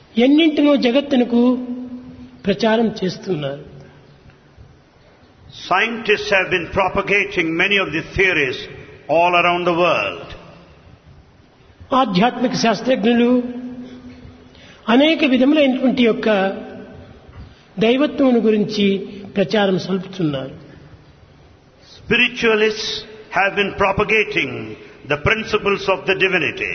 ఎన్నింటినో జగత్తునకు ప్రచారం చేస్తున్నారు. Scientists have been propagating many of the theories all around the world. ఆధ్యాత్మిక శాస్త్రజ్ఞులు అనేక విధములైనటువంటి యొక్క దైవత్వమును గురించి ప్రచారం సల్పుతున్నారు. Spiritualists have been propagating the principles of the divinity.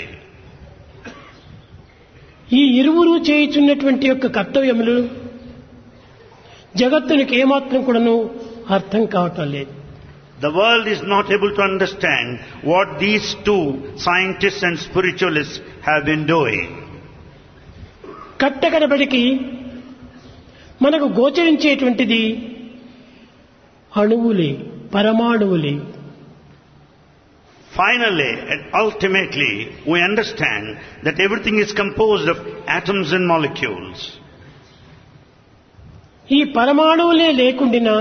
ఈ ఇరువురు చేయుచున్నటువంటి యొక్క కర్తవ్యములు జగత్తునికి ఏమాత్రం కూడాను అర్థం కావటం లేదు. The world is not able to understand what these two scientists and spiritualists have been doing. కట్టకడబడికి మనకు గోచరించేటువంటిది అణువులే, పరమాణువులే. Finally and ultimately we understand that everything is composed of atoms and molecules. ఈ పరమాణువులే లేకుండినా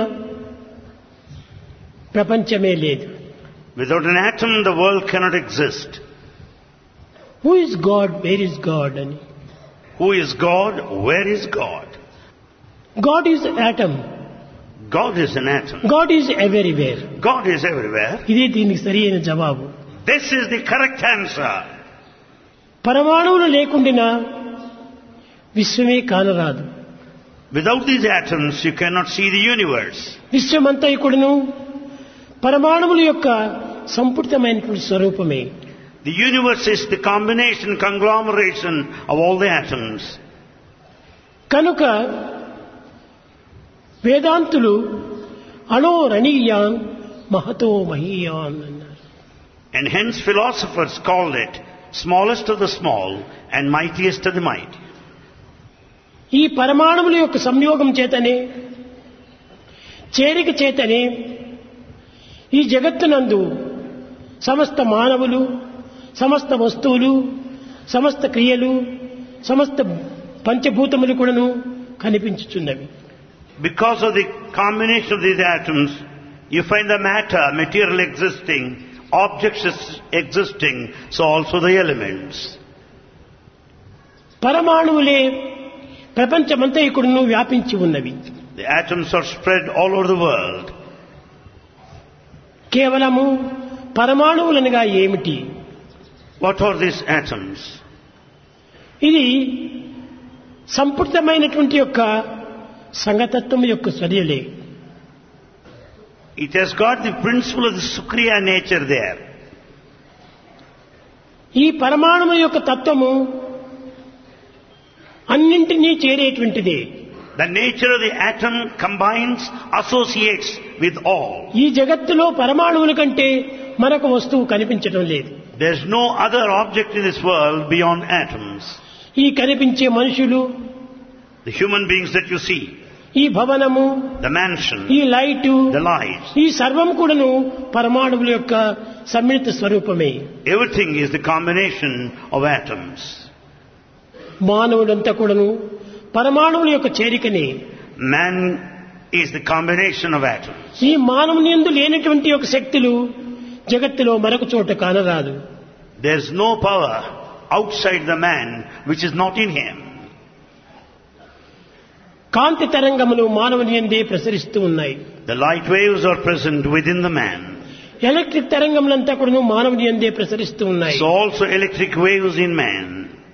ప్రపంచమే లేదు. Without an atom the world cannot exist. Who is God, where is God అని. Who is God? Where is God? God is atom. God is an atom. God is everywhere. God is everywhere. ఇదే దీనికి సరి అయిన జవాబు. This is the correct answer. పరమాణువులు లేకుండినా విశ్వమే కానరాదు. Without these atoms you cannot see the universe. విశ్వమంతా ఇక్కడను పరమాణువుల యొక్క సంపుటితమైనటువంటి స్వరూపమే. The universe is the combination, conglomeration of all the atoms. కనుక వేదాంతులు అణోరణీయాన్ మహతో మహీయాన్ అన్నారు. And hence philosophers called it smallest of the small and mightiest of the mighty. ఈ పరమాణువుల యొక్క సంయోగం చేతనే, చేరిక చేతనే ఈ జగత్తునందు సమస్త మానవులు, సమస్త వస్తువులు, సమస్త క్రియలు, సమస్త పంచభూతములు కూడాను కనిపించుచున్నవి. Because of the combination of these atoms, you find the matter, material existing, objects existing, so also the elements. పరమాణువులే ప్రపంచమంతా ఇక్కడను వ్యాపించి ఉన్నవి. The atoms are spread all over the world. కేవలము పరమాణువులనగా ఏమిటి? What are these atoms? ఇది సంపుటితమైనటువంటి యొక్క సంగతత్వం యొక్క చర్యలే. It has got the principle of the Sukriya nature there. ఈ పరమాణువు యొక్క తత్వము అన్నింటినీ చేరేటువంటిదే. The nature of the atom combines, associates with all. ఈ జగత్తులో పరమాణువుల కంటే మరొక వస్తువు కనిపించడం లేదు. There is no other object in this world beyond atoms. ఈ కనిపించే మనుషులు, The human beings that you see, ఈ భవనము, the mansion, ఈ లైటు, the lights, ఈ సర్వం కూడాను పరమాణువుల యొక్క సమ్మిళిత స్వరూపమే. everything is the combination of atoms. మానవుడంతా కూడాను పరమాణువుల యొక్క చేరికనే. Man is the combination of atoms. ఈ మానవుని యందు లేనటువంటి ఒక శక్తులు జగత్తులో మరొక చోట కానరాదు. There is no power outside the man which is not in him. కాంతి తరంగములు మానవుని యందే ప్రసరిస్తూ ఉన్నాయి. The light waves are present within the man. Electric తరంగములంతా కూడా మానవుని యందే ప్రసరిస్తూ ఉన్నాయి. So also electric waves in man.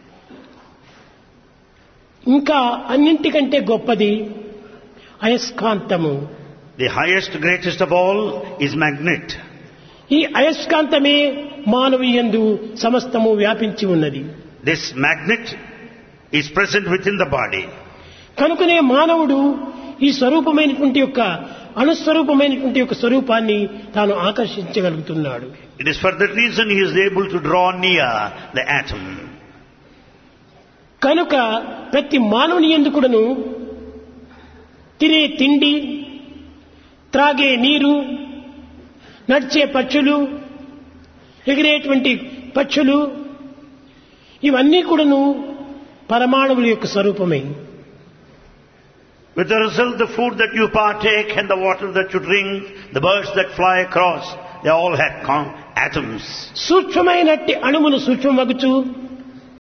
ఇంకా అన్నింటికంటే గొప్పది అయస్కాంతము. The highest, greatest of all is magnet. ఈ అయస్కాంతమే మానవుని యందు సమస్తము వ్యాపించి ఉన్నది. This magnet is present within the body. కనుకనే మానవుడు ఈ స్వరూపమైనటువంటి యొక్క అణుస్వరూపమైనటువంటి యొక్క స్వరూపాన్ని తాను ఆకర్షించగలుగుతున్నాడు. It is for that reason he is able to draw near the atom. కనుక ప్రతి మానవుని యందు కూడాను తినే తిండి, త్రాగే నీరు, నడిచే పక్షులు, ఎగిరేటువంటి పక్షులు ఇవన్నీ కూడాను పరమాణువుల యొక్క స్వరూపమే. With the result, the food that you partake and the water that you drink, the birds that fly across, they all have atoms. సూక్ష్మమైనట్టి అణువులు సూక్ష్మమగుచు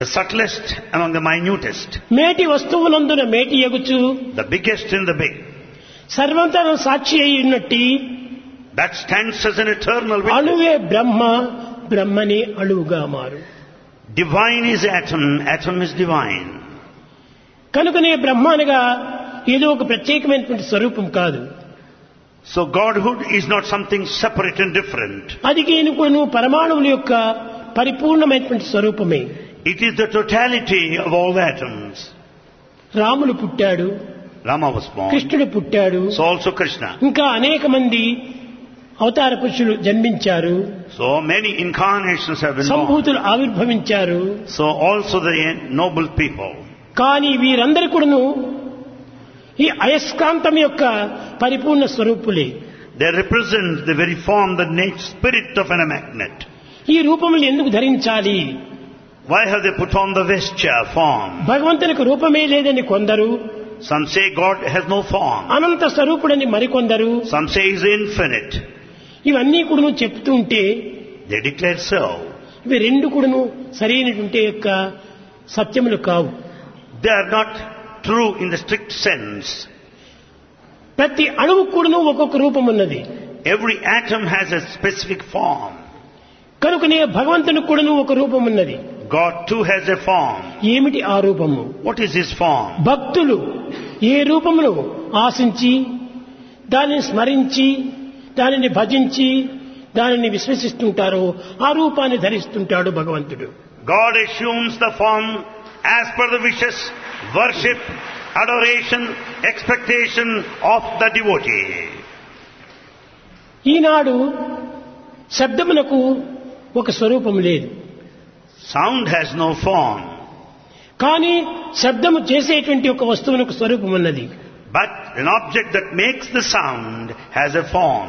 the subtlest among the minutest, మేటి వస్తువునందున మేటి ఎగుచు the biggest in the big, సర్వంతర సాక్షి అయి ఉన్నట్టి that stands as an eternal witness. అణువే బ్రహ్మ, బ్రహ్మని అణువుగా మారు. Divine is atom, atom is divine. కనుకనే బ్రహ్మ అనగా ఏదో ఒక ప్రత్యేకమైనటువంటి స్వరూపం కాదు. So Godhood is not something separate and different. అది కేనుకొను పరమాణువుల యొక్క పరిపూర్ణమైనటువంటి స్వరూపమే. It is the totality of all the atoms. రాముడు పుట్టాడు, Rama was born, కృష్ణుడు పుట్టాడు, so also Krishna. ఇంకా అనేక మంది అవతార పురుషులు జన్మించారు, So many incarnations have been born. సంభూతులు ఆవిర్భవించారు. So also the noble people. కానీ వీరందరూ కూడాను ఈ అయస్కాంతం యొక్క పరిపూర్ణ స్వరూపులే. They represent the very form, the spirit of a magnet. ఈ రూపములు ఎందుకు ధరించాలి? Why have they put on the vesture form? భగవంతునికి రూపమే లేదని కొందరు, Some say God has no form. అనంత స్వరూపుడని మరికొందరు. Some say He is infinite. ఇవన్నీ కూడాను చెప్తూ ఉంటే They declare so. ఇవి రెండు కూడాను సరైనటువంటి యొక్క సత్యములు కావు. They are not true in the strict sense. ప్రతి అణువు కూడాను ఒక్కొక్క రూపం ఉన్నది. Every atom has a specific form. కనుకనే భగవంతునికి కూడాను ఒక రూపం ఉన్నది. God too has a form. ఏమిటి ఆ రూపము? What is His form? భక్తులు ఏ రూపమును ఆశించి దానిని స్మరించి దానిని భజించి దానిని విశ్వసిస్తుంటారో ఆ రూపాన్ని ధరిస్తుంటాడు భగవంతుడు. God assumes the form as per the wishes, worship, adoration, expectation of the devotee. ఈనాడు శబ్దమునకు ఒక స్వరూపం లేదు. Sound has no form. కానీ శబ్దము చేసేటువంటి ఒక వస్తువునకు స్వరూపం ఉన్నది. But an object that makes the sound has a form.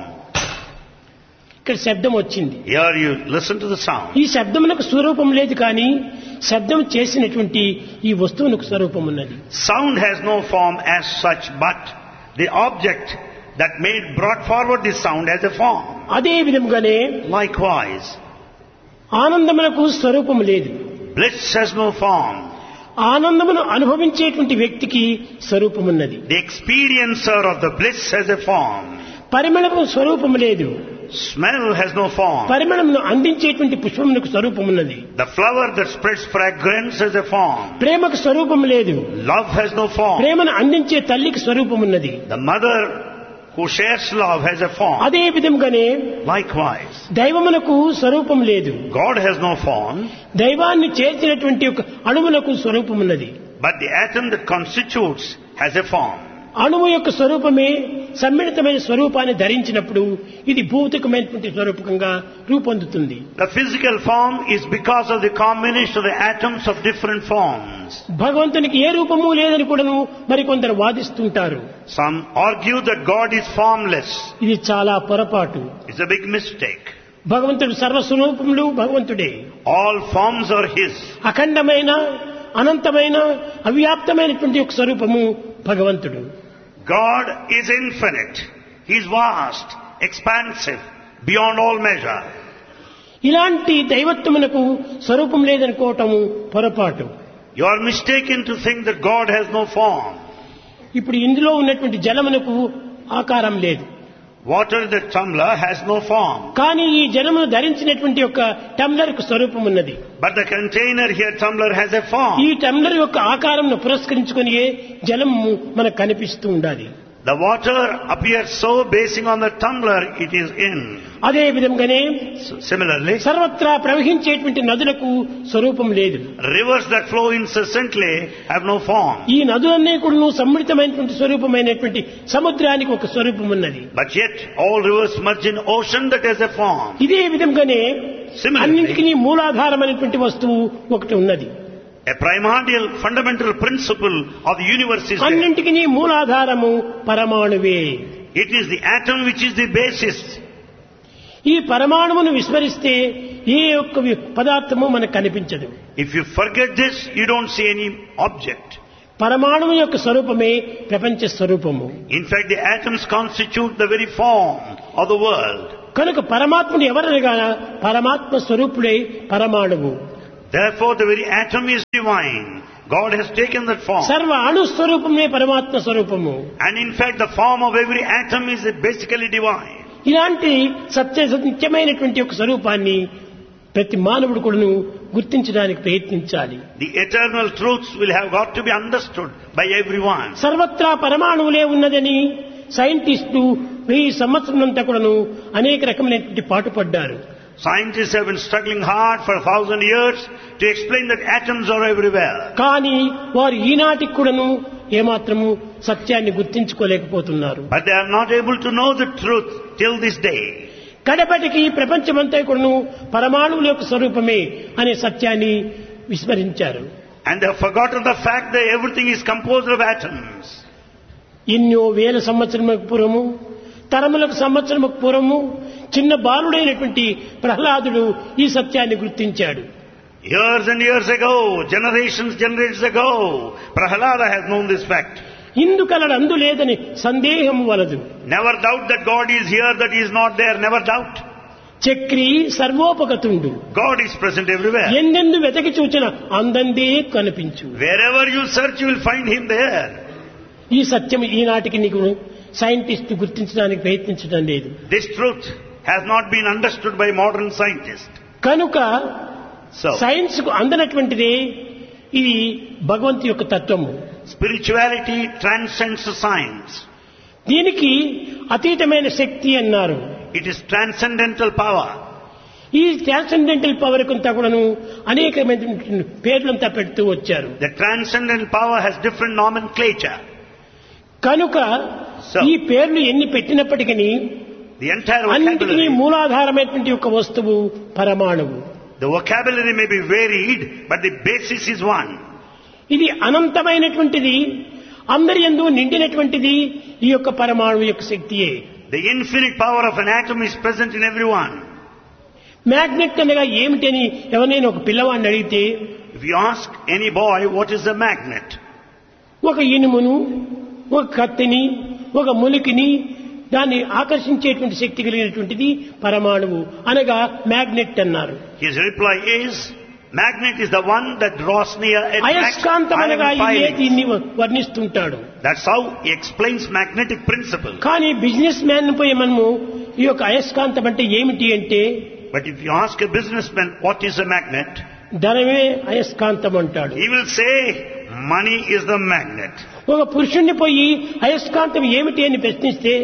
ఇక్కడ శబ్దం వచ్చింది. Here you listen to the sound. ఈ శబ్దమునకు స్వరూపం లేదు, కానీ శబ్దం చేసినటువంటి ఈ వస్తువునకు స్వరూపం ఉన్నది. Sound has no form as such, but the object that brought forward this sound has a form. అదే విధంగానే Likewise, ఆనందమునకు స్వరూపం లేదు. bliss has no form. ఆనందమును అనుభవించేటువంటి వ్యక్తికి స్వరూపం ఉన్నది. The experiencer of the bliss has a form. పరిమళము స్వరూపం లేదు. Smell has no form. పరిమళమును అందించేటువంటి పుష్పమునకు స్వరూపం ఉన్నది. The flower that spreads fragrance has a form. ప్రేమకు స్వరూపం లేదు. Love has no form. ప్రేమను అందించే తల్లికి స్వరూపం ఉన్నది. The mother who shares love has a form. అదే విధంగానే Likewise, దైవమునకు స్వరూపం లేదు. God has no form, దైవాన్ని చేర్చినటువంటి ఒక అణువునకు స్వరూపం ఉన్నది. but the atom that constitutes has a form. అణువు యొక్క స్వరూపమే సమ్మిళితమైన స్వరూపాన్ని ధరించినప్పుడు ఇది భౌతికమైనటువంటి స్వరూపకంగా రూపొందుతుంది. The physical form is because of the combination of the atoms of different forms. భగవంతునికి ఏ రూపము లేదని కూడాను మరికొందరు వాదిస్తుంటారు. Some argue that God is formless. ఇది చాలా పొరపాటు. It's a big mistake. భగవంతుడు సర్వస్వరూపములు భగవంతుడే. All forms are His. అఖండమైన అనంతమైన అవ్యాప్తమైనటువంటి ఒక స్వరూపము భగవంతుడు. God is infinite. He is vast, expansive, beyond all measure. ఇలాంటి దైవత్వమునకు స్వరూపం లేదనుకోవటము పొరపాటు. You are mistaken to think that God has no form. ఇప్పుడు ఇందులో ఉన్నటువంటి జలమునకు ఆకారం లేదు. Water in the tumbler has no form. కానీ ఈ జలమును ధరించినటువంటి యొక్క టంబ్లర్ కు స్వరూపం ఉన్నది. But the container here, tumbler, has a form. ఈ టంబ్లర్ యొక్క ఆకారంను పురస్కరించుకొని జలము మనకు కనిపిస్తూ ఉండాలి. The water appears so basing on the tumbler it is in. అదే విధంగానే Similarly, సర్వత్రా ప్రవహించేటువంటి నదులకు స్వరూపం లేదు. rivers that flow incessantly have no form. ఈ నదులన్నీ కూడా సమ్మిళితమైనటువంటి స్వరూపమైనటువంటి సముద్రానికి ఒక స్వరూపం ఉన్నది. But yet all rivers merge in ocean that has a form. ఇదే విధంగానే Similarly, అన్నింటికీ మూలాధారమైనటువంటి వస్తువు ఒకటి ఉన్నది. a primordial fundamental principle of the universe is there. అన్నింటికీ మూలాధారము పరమాణువే. It is the atom which is the basis. ఈ పరమాణువును విస్మరిస్తే ఏ ఒక్క పదార్థము మనకు కనిపించదు. If you forget this, you don't see any object. పరమాణువు యొక్క స్వరూపమే ప్రపంచ స్వరూపము. In fact, the atoms constitute the very form of the world. కనుక పరమాత్ముడు ఎవరనగా పరమాత్మ స్వరూపుడే పరమాణువు. Therefore the very atom is divine. God has taken that form. సర్వ అణు స్వరూపమే పరమాత్మ స్వరూపము. And in fact the form of every atom is basically divine. ఇలాంటి సత్యమైనటువంటి ఒక స్వరూపాన్ని ప్రతి మానవుడు కూడాను గుర్తించడానికి ప్రయత్నించాలి. The eternal truths will have got to be understood by everyone. సర్వత్రా పరమాణువులే ఉన్నదని సైంటిస్టులు 1000 సంవత్సరాలంతా కూడాను అనేక రకమైనటువంటి పాటుపడ్డారు. Scientists have been struggling hard for 1000 years to explain that atoms are everywhere. కానీ వారు ఈనాటికి కూడాను ఏమాత్రము సత్యాన్ని గుర్తించుకోలేకపోతున్నారు. But they are not able to know the truth till this day. కడపటికి ప్రపంచమంతా కూడాను పరమాణువుల యొక్క స్వరూపమే అనే సత్యాన్ని విస్మరించారు. And they have forgotten the fact that everything is composed of atoms. ఎన్నో వేల సంవత్సరములకు పూర్వము, తరములకు సంవత్సరములకు పూర్వము చిన్న బాలుడైనటువంటి ప్రహ్లాదుడు ఈ సత్యాన్ని గుర్తించాడు. Years and years ago, generations ago, Prahlada has known this fact. ఇందుకలడు అందు లేదని సందేహం వలదు. Never doubt that God is here, that He is not there. Never doubt. Chakri సర్వోపగతుండు. God is present everywhere. ఎందెందు వెతకి చూచిన అందందే కనిపించు. Wherever you search, you will find Him there. ఈ సత్యం ఈనాటికి నీకు scientist గుర్తించడానికి ప్రయత్నించడం లేదు. This truth has not been understood by modern scientists. కనుక So, science కు అందనటువంటిదే ఇది భగవంతు యొక్క తత్వము. spirituality transcends science. దీనికి అతీతమైన శక్తి అన్నారు. It is transcendental power. ఈ ట్రాన్సెండెంటల్ పవర్ కొంత కూడాను అనేకమైన పేర్లంతా పెడుతూ వచ్చారు. The transcendental power has different nomenclature. కనుక ఈ పేర్లు ఎన్ని పెట్టినప్పటికీ The entire అన్నింటికీ vocabulary, మూలాధారమైనటువంటి ఒక వస్తువు పరమాణువు. the vocabulary may be varied, but the basis is one. ఇది అనంతమైనటువంటిది, అందరి యందు నిండినటువంటిది ఈ యొక్క పరమాణువు యొక్క శక్తియే. The infinite power of an atom is present in everyone. Magnet అనగా ఏమిటని ఎవరైనా ఒక పిల్లవాడిని అడిగితే If you ask any boy what is a magnet, ఒక ఇనుమును, ఒక కత్తిని, ఒక ములికిని దాన్ని ఆకర్షించేటువంటి శక్తి కలిగినటువంటిది పరమాణువు అనగా మ్యాగ్నెట్ అన్నారు. his reply is, magnet is the one that draws near, attracts అయస్కాంతం అనగా iron ఇదే filings. దీన్ని వర్ణిస్తుంటాడు. That's how he explains magnetic principle. కానీ బిజినెస్ మ్యాన్ పోయి మనము ఈ యొక్క అయస్కాంతం అంటే ఏమిటి అంటే But if you ask a businessman what is a magnet, ధనమే అయస్కాంతం అంటాడు. he will say money is the magnet. ఒక పురుషుణ్ణి పోయి అయస్కాంతం ఏమిటి అని ప్రశ్నిస్తే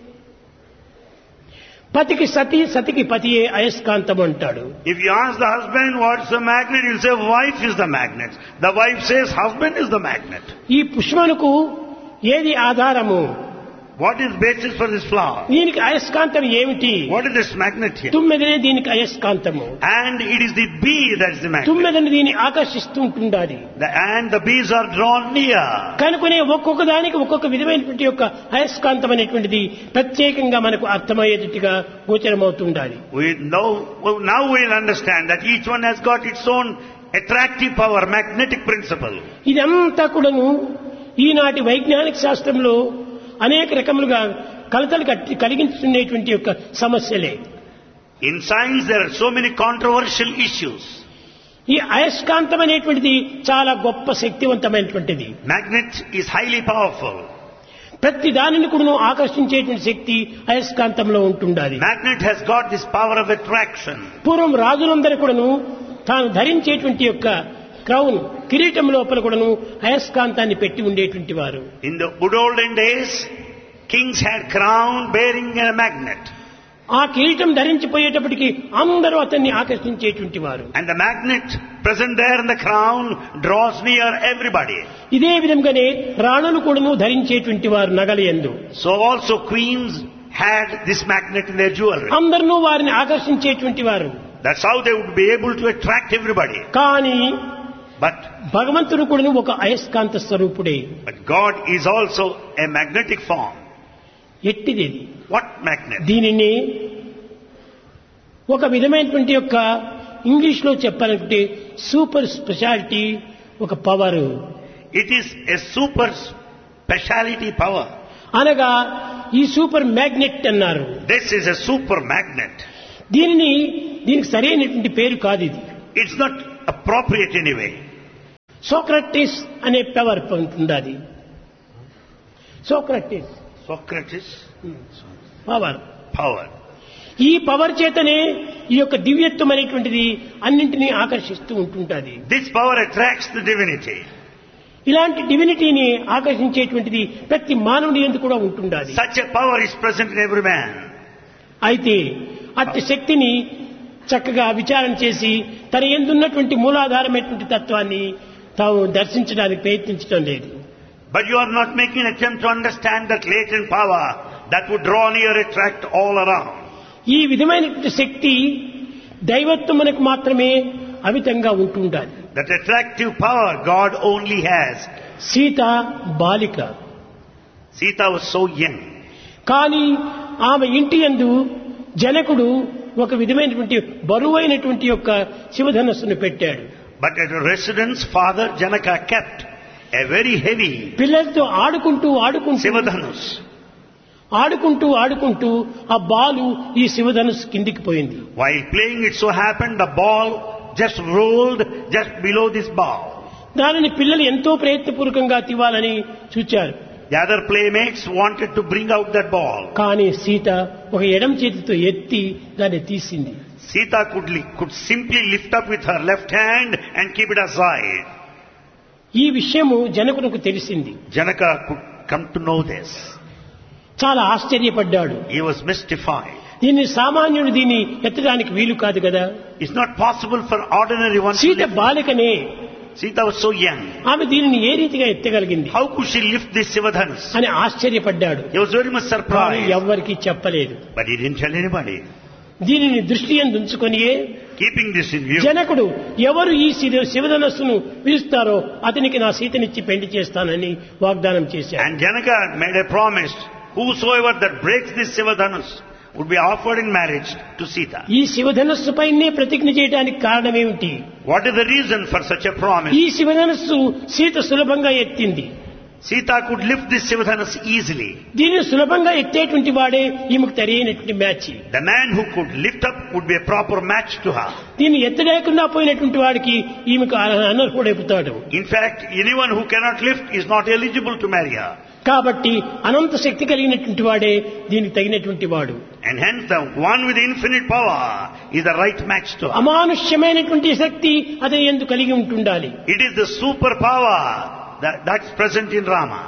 పతికి సతి, సతికి పతియే అయస్కాంతం అంటాడు. If you ask the husband what's the magnet, he'll say wife is the magnet. The wife says husband is the magnet. ఈ పుష్పమునకు ఏది ఆధారము? What is basis for this flower? దీనికి అయస్కాంతం ఏమిటి? What is this magnet here? తుమ్మెదనే దీనికి అయస్కాంతము. And it is the bee that is the magnet. తుమ్మెదని దీన్ని ఆకర్షిస్తూ ఉంటుండాలి. And the bees are drawn near. కనుకనే ఒక్కొక్క దానికి ఒక్కొక్క విధమైనటువంటి యొక్క అయస్కాంతం అనేటువంటిది ప్రత్యేకంగా మనకు అర్థమయ్యేటట్టుగా గోచరమవుతుండాలి. Now we'll understand that each one has got its own attractive power, magnetic principle. ఇదంతా కూడాను ఈనాటి వైజ్ఞానిక శాస్త్రంలో అనేక రకములుగా కలతలు కలిగించుకునేటువంటి యొక్క సమస్యలే. In science there are so many controversial issues. ఈ అయస్కాంతం అనేటువంటిది చాలా గొప్ప శక్తివంతమైనటువంటిది. Magnet is highly powerful. ప్రతి దానిని కూడా ఆకర్షించేటువంటి శక్తి అయస్కాంతంలో ఉంటుండాలి. Magnet has got this power of attraction. పూర్వం రాజులందరూ కూడాను తాను ధరించేటువంటి యొక్క క్రౌన్ కిరీటం లోపల కూడాను అయస్కాంతాన్ని పెట్టి ఉండేటువంటి వారు. In the good olden days, kings had crown bearing a magnet. ఆ కిరీటం ధరించిపోయేటప్పటికి అందరూ అతన్ని ఆకర్షించేటువంటి వారు. And the magnet present there in the crown draws near everybody. ఇదే విధంగానే రాణులు కూడాను ధరించేటువంటి వారు నగల యందు. So also queens had this magnet in their jewelry. అందరూ వారిని ఆకర్షించేటువంటి వారు. That's how they would be able to attract everybody. కానీ But భగవంతుడు కూడాను ఒక అయస్కాంత స్వరూపుడే. God is also a magnetic form. ఎట్టిది? What magnet? దీనిని ఒక విధమైనటువంటి యొక్క ఇంగ్లీష్ లో చెప్పాలంటే సూపర్ స్పెషాలిటీ ఒక power. It is a super speciality power. అనగా ఈ సూపర్ మ్యాగ్నెట్ అన్నారు. This is a super magnet. దీనికి సరైనటువంటి పేరు కాదు ఇది. It's not appropriate anyway. Socrates అనే పవర్ ఉంటుంది. Socrates Socrates, power. power. ఈ పవర్ చేతనే ఈ యొక్క దివ్యత్వం అనేటువంటిది అన్నింటినీ ఆకర్షిస్తూ ఉంటుంటుంది. This power attracts the divinity. ఇలాంటి డివినిటీని ఆకర్షించేటువంటిది ప్రతి మానవుని యందు కూడా ఉంటుండాలి. Such a power is present in every man. అయితే అట్టి శక్తిని చక్కగా విచారణ చేసి తన యందున్నటువంటి మూలాధారమైనటువంటి తత్వాన్ని తాము దర్శించడానికి ప్రయత్నించడం లేదు. But you are not making an attempt to understand that latent power that would draw near, attract all around. ఈ విధమైనటువంటి శక్తి దైవత్వమునకు మాత్రమే అమితంగా ఉంటుండాలి. That attractive power God only has. Sita బాలిక, Sita was so young. కానీ ఆమె ఇంటి యందు జనకుడు ఒక విధమైనటువంటి బరువైనటువంటి యొక్క శివధనస్సును పెట్టాడు. But at a residence, Father Janaka kept a very heavy పిల్లలతో ఆడుకుంటూ Sivadhanus. ఆడుకుంటూ ఆ బాలు ఈ శివధనుస్సు కిందికి పోయింది. While playing, it so happened the ball just rolled just below this ball. దానిని పిల్లలు ఎంతో ప్రయత్నపూర్వకంగా తీవాలని చూచారు. The other playmates wanted to bring out that ball. కానీ సీత ఒక ఎడమ చేతితో ఎత్తి దాన్ని తీసింది. Sita could simply lift up with her left hand and keep it aside. ఈ విషయము జనకునకు తెలిసింది. Janaka could come to know this. చాలా ఆశ్చర్యపడ్డాడు. He was mystified. దీన్ని సామాన్యుడు దీన్ని ఎత్తడానికి వీలు కాదు కదా. It's not possible for ordinary one to Sita lift. బాలికనే, Sita was so young. ఆమె దీనిని ఏ రీతిగా ఎత్తగలిగింది How could she lift this Sivadhanus? అని ఆశ్చర్యపడ్డాడు. He was very much కానీ surprised. ఎవ్వరికీ చెప్పలేదు. But he didn't tell anybody. దీనిని దృష్టి యందు ఉంచుకొనియే Keeping this in view, జనకుడు ఎవరు ఈ శివధనస్సును పిలుస్తారో అతనికి నా సీతనిచ్చి పెళ్లి చేస్తానని వాగ్దానం చేశాడు. and Janaka made a promise, whosoever that breaks this Sivadhanus would be offered in marriage to Sita. ఈ శివధనస్సు పైనే ప్రతిజ్ఞ చేయడానికి కారణమేమిటి? What is the reason for such a promise? ఈ శివధనస్సు సీత సులభంగా ఎత్తింది. Sita could lift this Sivadhanus easily. దీనిని సులభంగా ఎత్తేటువంటి వాడే ఈమెకు తెలియనటువంటి match. The man who could lift up would be a proper match to her. దీన్ని ఎత్తలేకుండా పోయినటువంటి వాడికి ఈమెకు అనర్హుడైపోతాడు. In fact, anyone who cannot lift is not eligible to marry her. కాబట్టి అనంత శక్తి కలిగినటువంటి వాడే దీనికి తగినటువంటి వాడు. And hence the one with infinite power is the right match to her. అమానుష్యమైనటువంటి శక్తి అతని యందు కలిగి ఉంటుండాలి. It is the superpower that's present in Rama.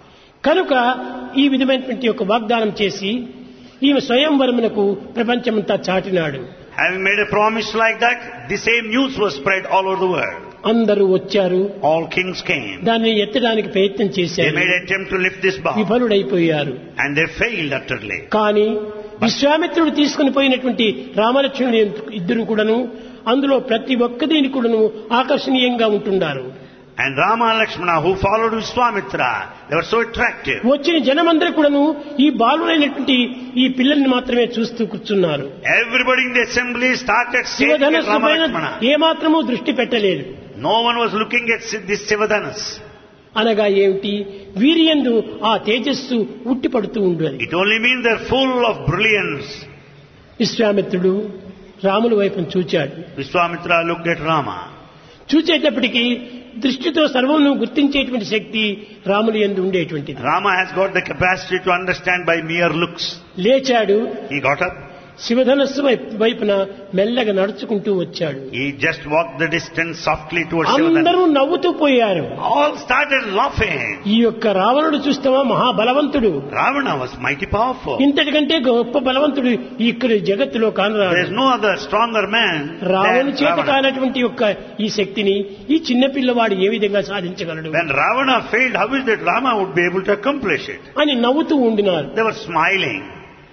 కనుక ఈ విధమైనటువంటి ఒక వాగ్దానం చేసి ఈమె స్వయంవరమునకు ప్రపంచమంతా చాటినాడు. Having made a promise like that, the same news was spread all over the world. అందరూ వచ్చారు. All kings came. దాన్ని ఎత్తడానికి ప్రయత్నం They చేశారు. made an attempt to lift this bow, విఫలుడైపోయారు. and they failed utterly. కానీ విశ్వామిత్రుడు తీసుకుని పోయినటువంటి రామలక్ష్మణుడు ఇద్దరు కూడాను అందులో ప్రతి ఒక్కదిని కూడాను ఆకర్షణీయంగా ఉంటున్నారు. And Rama and Lakshmana, who followed Vishwamitra, they were so attractive. వచ్చిన జనమందరూ కూడాను ఈ బాలుడైనటువంటి ఈ పిల్లల్ని మాత్రమే చూస్తూ కూర్చున్నారు. Everybody in the assembly started saying శివధనస్సు Rama పైన Lakshmana. ఏమాత్రము దృష్టి పెట్టలేదు. No one was looking at this Sivadhanus. అనగా ఏమిటి? వీరియందు ఆ తేజస్సు ఉట్టిపడుతూ ఉండేది. It only means they're full of brilliance. విశ్వామిత్రుడు రాముల వైపును చూచాడు. Vishwamitra looked at Rama. చూచేటప్పటికి దృష్టితో సర్వమును గుర్తించేటువంటి శక్తి రాముల యందు ఉండేటువంటిది. Rama has got the capacity to understand by mere looks. లేచాడు. He got up. శివధనస్సు వైపున మెల్లగా నడుచుకుంటూ వచ్చాడు. He just walked the distance softly towards Sivadhanus. అందరూ నవ్వుతూ పోయారు. All started laughing. ఈ యొక్క రావణుడు చూస్తావా మహాబలవంతుడు, Ravana was mighty powerful. ఇంతటికంటే గొప్ప బలవంతుడు ఇక్కడ జగత్తులో There is కానరాడు. no other stronger man రావణు than చేత Ravana. కానటువంటి యొక్క ఈ శక్తిని ఈ చిన్న పిల్లవాడు ఏ విధంగా సాధించగలడు When Ravana failed, how is that Rama would be able to accomplish it? అని నవ్వుతూ ఉండినారు. They were smiling.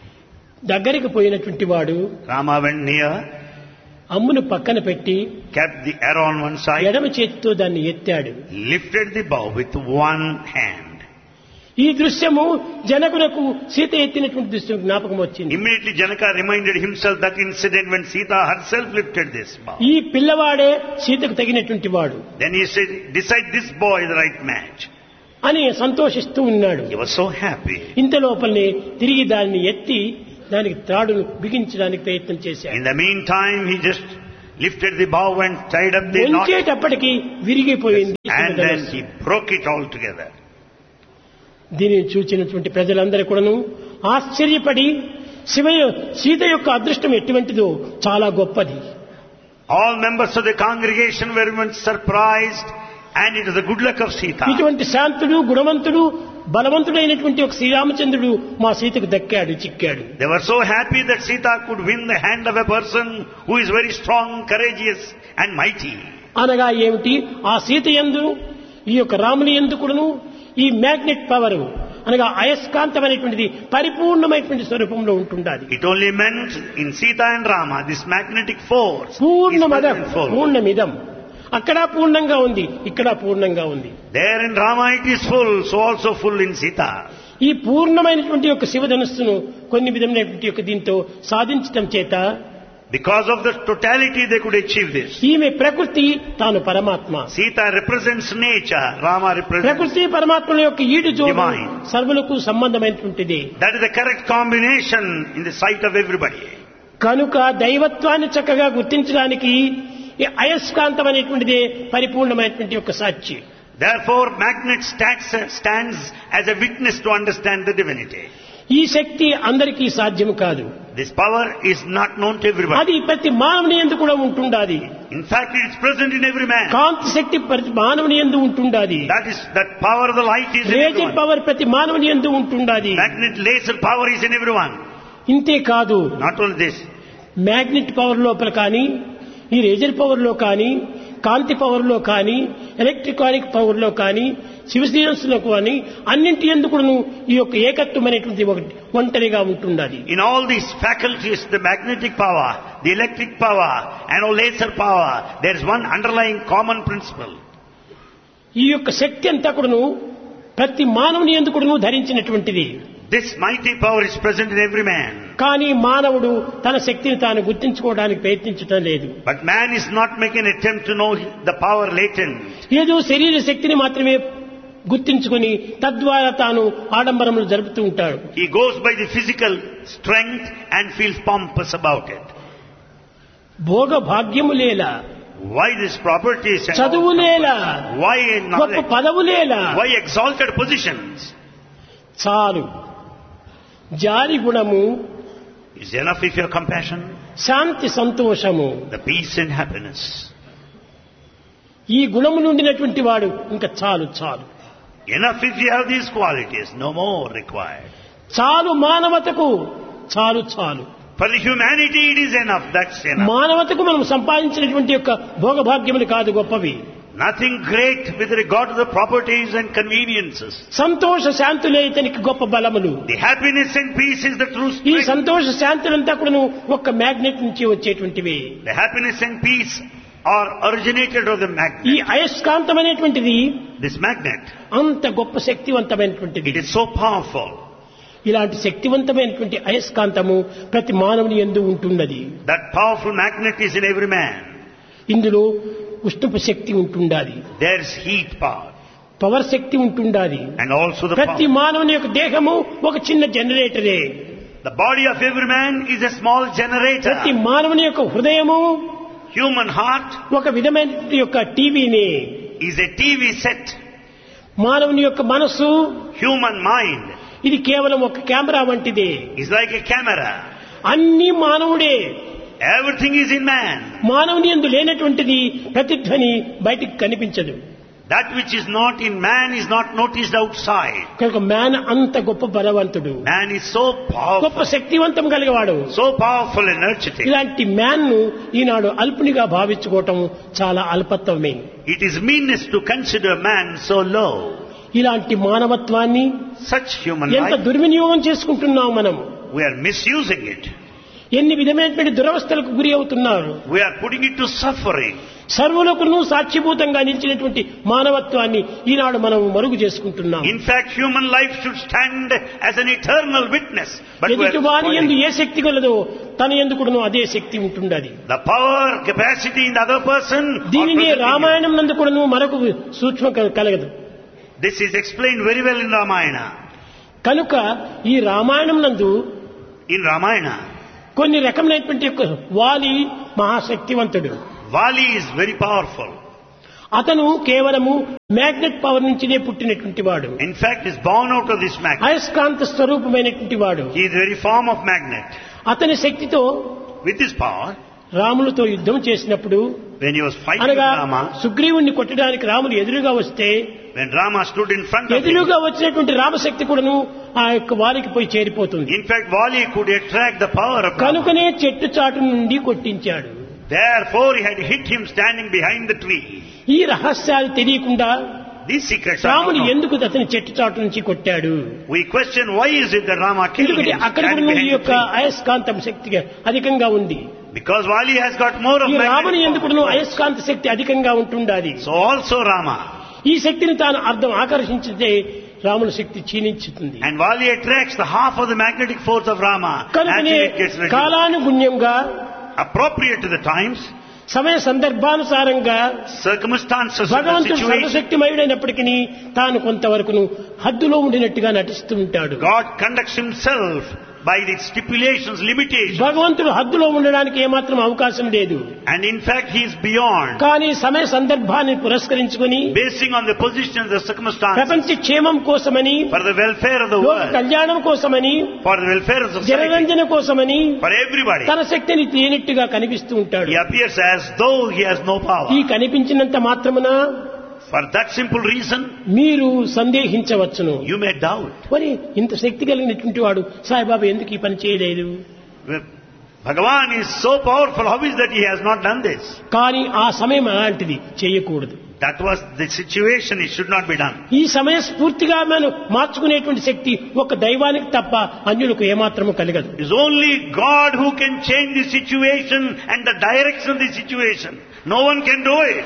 దగ్గరికి పోయినటువంటి వాడు Rama went near, అమ్మును పక్కన పెట్టి kept the arrow on one side, ఎడమ చేతితో దాన్ని ఎత్తాడు. lifted the bow with one hand. ఈ దృశ్యము జనకునకు సీత ఎత్తినటువంటి దృశ్యం జ్ఞాపకం వచ్చింది. Immediately Janaka reminded himself that incident when Sita herself lifted this bow. ఈ పిల్లవాడే సీతకు తగినటువంటి వాడు Then he said, decide this boy is the right match. అని సంతోషిస్తూ ఉన్నాడు. He was so happy. ఇంత లోపలనే తిరిగి దాన్ని ఎత్తి దానికి త్రాడును బిగించడానికి ప్రయత్నం చేశాడు. In the meantime, he just lifted the bow and tied up the knot, ఉంచేటప్పటికి విరిగిపోయింది. and then he broke it all together. దీనిని చూచినటువంటి ప్రజలందరూ కూడాను ఆశ్చర్యపడి సీత యొక్క అదృష్టం ఎటువంటిదో చాలా గొప్పది. All members of the congregation were even surprised, and it was the good luck of Sita. ఇటువంటి శాంతుడు, గుణవంతుడు, బలవంతుడైనటువంటి ఒక శ్రీరామచంద్రుడు మా సీతకు దక్కాడు, చిక్కాడు. They were so happy that Sita could win the hand of a person who is very strong, courageous and mighty. అనగా ఏమిటి? ఆ సీత యందు ఈ యొక్క రాముని యందు కూడాను ఈ మ్యాగ్నెట్ పవర్ అనగా అయస్కాంతమైనటువంటిది పరిపూర్ణమైనటువంటి స్వరూపంలో ఉంటుండాలి. It only meant in Sita and Rama this magnetic force is పూర్ణమదం present full. పూర్ణమిదం. అక్కడ పూర్ణంగా ఉంది, ఇక్కడ పూర్ణంగా ఉంది. There in Rama it is full, so also full in Sita. ఈ పూర్ణమైనటువంటి యొక్క శివధనుస్సును కొన్ని విధమైనటువంటి యొక్క దీంతో సాధించటం చేత Because of the totality they could achieve this. ఈమె ప్రకృతి, తాను పరమాత్మ. Sita represents nature, Rama represents ప్రకృతి పరమాత్మల యొక్క ఈడు జోడు divine. సర్వులకు సంబంధమైనటువంటిది. That is the correct combination in the sight of everybody. కనుక దైవత్వాన్ని చక్కగా గుర్తించడానికి ఈ అయస్కాంతం అనేటువంటిదే పరిపూర్ణమైనటువంటి యొక్క సాక్షి. Therefore, magnet stands as a witness to understand the divinity. ఈ శక్తి అందరికీ సాధ్యం కాదు. This power is not known to everybody. అది ప్రతి మానవుని యందు కూడా ఉంటుండాది. In fact, it is present in every man. కాంతి శక్తి ప్రతి మానవుని యందు ఉంటుండాది. That power of the light is in laser everyone. Power ప్రతి మానవుని యందు ఉంటుండాది. Magnet laser power is in everyone. ఇంతే కాదు, Not only this, magnet power లోపల కానీ, ఈ లేజర్ పవర్ లో కానీ, కాంతి పవర్ లో కానీ, ఎలక్ట్రికానిక్ పవర్ లో కానీ, శివశీలస్సులో కానీ అన్నింటి ఎందుకును ఈ యొక్క ఏకత్వం అనేటువంటి ఒకటి ఒంటరిగా ఉంటుండాలి. in all these faculties, the magnetic power, the electric power, and all laser power, there is one underlying common principle. ఈ యొక్క శక్తి అంతా కూడాను ప్రతి మానవుని ఎందుకును ధరించినటువంటిది. This mighty power is present in every man. కానీ మానవుడు తన శక్తిని తాను గుర్తించుకోవడానికి ప్రయత్నించడం లేదు. But man is not making an attempt to know the power latent. ఏదో శరీర శక్తిని మాత్రమే గుర్తించుకొని తద్వారా తాను ఆడంబరములు జరుపుతూ ఉంటాడు. He goes by the physical strength and feels pompous about it. Bhoga భాగ్యములేలా, Why these properties? And చదువులేలా, why గొప్ప knowledge? పదవులేలా, Why exalted positions? చాలు. జాలి గుణము, Is enough if you have compassion, శాంతి సంతోషము, the peace and happiness. ఈ గుణము నుండినటువంటి వాడు ఇంకా చాలు చాలు. Enough if you have these qualities, no more required. చాలు మానవతకు, చాలు చాలు. For the humanity it is enough, that's enough. మానవతకు మనం సంపాదించినటువంటి యొక్క భోగభాగ్యములు కాదు గొప్పవి. Nothing great with regard to the properties and conveniences. సంతోష శాంతులే ఇతనికి గొప్ప బలములు. The happiness and peace is the true ఈ strength. సంతోష శాంతులంతా కూడా ఒక్క మ్యాగ్నెట్ నుంచి వచ్చేటువంటివి. The happiness and peace are originated of the ఈ magnet. అయస్కాంతం అనేటువంటిది This magnet, అంత గొప్ప శక్తివంతమైనటువంటిది. it is so powerful. ఇలాంటి శక్తివంతమైనటువంటి అయస్కాంతము ప్రతి మానవుని యందు ఉంటున్నది. That powerful magnet is in every man. ఇందులో ఉష్ణపు శక్తి ఉంటుండాలి, There is heat power power శక్తి ఉంటుండాలి. and also the ప్రతి power. మానవుని యొక్క దేహము ఒక చిన్న జనరేటరే. The body of every man is a small generator. ప్రతి మానవుని యొక్క హృదయము Human heart ఒక విధమైన యొక్క టీవీని. is a TV set. మానవుని యొక్క మనస్సు Human mind ఇది కేవలం ఒక కెమెరా వంటిదే. is like a camera. అన్ని మానవుడే. Everything is in man. మానవుని యందు లేనటువంటిది ప్రతిధ్వని బయటికి కనిపించదు. That which is not in man is not noticed outside. కనుక మ్యాన్ అంత గొప్ప బలవంతుడు, Man is so గొప్ప powerful, శక్తివంతం కలిగవాడు. so powerful and energetic. ఇలాంటి మ్యాన్ ను ఈనాడు అల్పునిగా భావించుకోవటం చాలా అల్పత్వమే. It is meanness to consider man so low. ఇలాంటి మానవత్వాన్ని Such human ఎంత life, దుర్వినియోగం చేసుకుంటున్నాం మనం. we are misusing it. ఎన్ని విధమైనటువంటి దురవస్థలకు గురి అవుతున్నారు. We are putting it to suffering. సర్వులకును సాక్షిభూతంగా నిలిచినటువంటి మానవత్వాన్ని ఈనాడు మనం మరుగు చేసుకుంటున్నాం. In fact, human life should stand as an eternal witness. But we ఎదుటి వారి యందు are ఏ శక్తి కలదో తన యందుకును అదే శక్తి ఉంటుండది. the power, capacity in the other person. are దీనినే present in you. రామాయణం నందు కూడాను మరొక సూక్ష్మ కలగదు. This is explained very well in Ramayana. కనుక ఈ రామాయణం నందు In Ramayana, కొన్ని రకమైనటువంటి యొక్క వాలి మహాశక్తివంతుడు. Vali is very powerful. అతను కేవలము మ్యాగ్నెట్ పవర్ నుంచినే పుట్టినటువంటి వాడు. In fact, is born out of this magnet. అయస్కాంత స్వరూపమైనటువంటి వాడు. He is the very form of magnet. అతని శక్తితో With this power, రాములతో యుద్ధం చేసినప్పుడు, when he was fighting with అనగా Rama, సుగ్రీవుణ్ణి కొట్టడానికి రాములు ఎదురుగా వస్తే, when Rama stood in front of him, ఎదురుగా వచ్చినటువంటి రామశక్తి కూడాను ఆ యొక్క వారికి పోయి చేరిపోతుంది. in fact, Vali could attract the power of Rama. కనుకనే చెట్టు చాటు నుండి కొట్టించాడు. Therefore, he had hit him standing behind the tree. ఈ రహస్యాలు తెలియకుండా These secrets are రాముడు not known. ఎందుకు అతని చెట్టు చాటు నుంచి కొట్టాడు? We question why is it that Rama killed ఎందుకంటే him అక్కడ standing కూడా ఈ behind the యొక్క tree? అయస్కాంతం శక్తిగా అధికంగా ఉంది. Because Vali has got more of ఈ రాముని magnetic ఎందుకు power. అయస్కాంత శక్తి అధికంగా ఉంటుండాలి. So also Rama. ఈ శక్తిని తాను అర్థం ఆకర్షించితే రాముని శక్తి క్షీణించుతుంది. And Vali attracts the half of the magnetic force of Rama. కనుకనే Actually, it gets reduced. కాలానుగుణ్యంగా Appropriate to the times, సమయ సందర్భానుసారంగా circumstances of the భగవంతుడు situation, సర్వశక్తిమయుడైనప్పటికీ తాను కొంతవరకును హద్దులో ఉండినట్టుగా నటిస్తూ ఉంటాడు. God conducts himself by the stipulations, limitations. భగవంతుడు హద్దులో ఉండడానికి ఏమాత్రం అవకాశం లేదు. And in fact, he is beyond. కానీ సమయ సందర్భాన్ని పురస్కరించుకొని Basing on the position of the circumstances, ప్రపంచ క్షేమం కోసమని, for the welfare of the లోక world, కళ్యాణం కోసమని, for the welfare of society, జనరంజన కోసమని for everybody, తన శక్తిని తేనెట్టుగా కనిపిస్తూ ఉంటాడు. he appears as though he has no power. ఈ కనిపించినంత మాత్రమున For that simple reason, మీరు సందేహించవచ్చును. you may doubt. మరి ఇంత శక్తి కలిగినటువంటి వాడు సాయిబాబా ఎందుకు ఈ పని చేయలేదు? Bhagavan is so powerful, how is that he has not done this? కానీ ఆ సమయం అలాంటిది, చేయకూడదు. That was the situation, it should not be done. ఈ సమయ స్ఫూర్తిగా మనం మార్చుకునేటువంటి శక్తి ఒక దైవానికి తప్ప అన్యులకు ఏమాత్రము కలగదు. It is only God who can change the situation and the direction of the situation. No one can do it.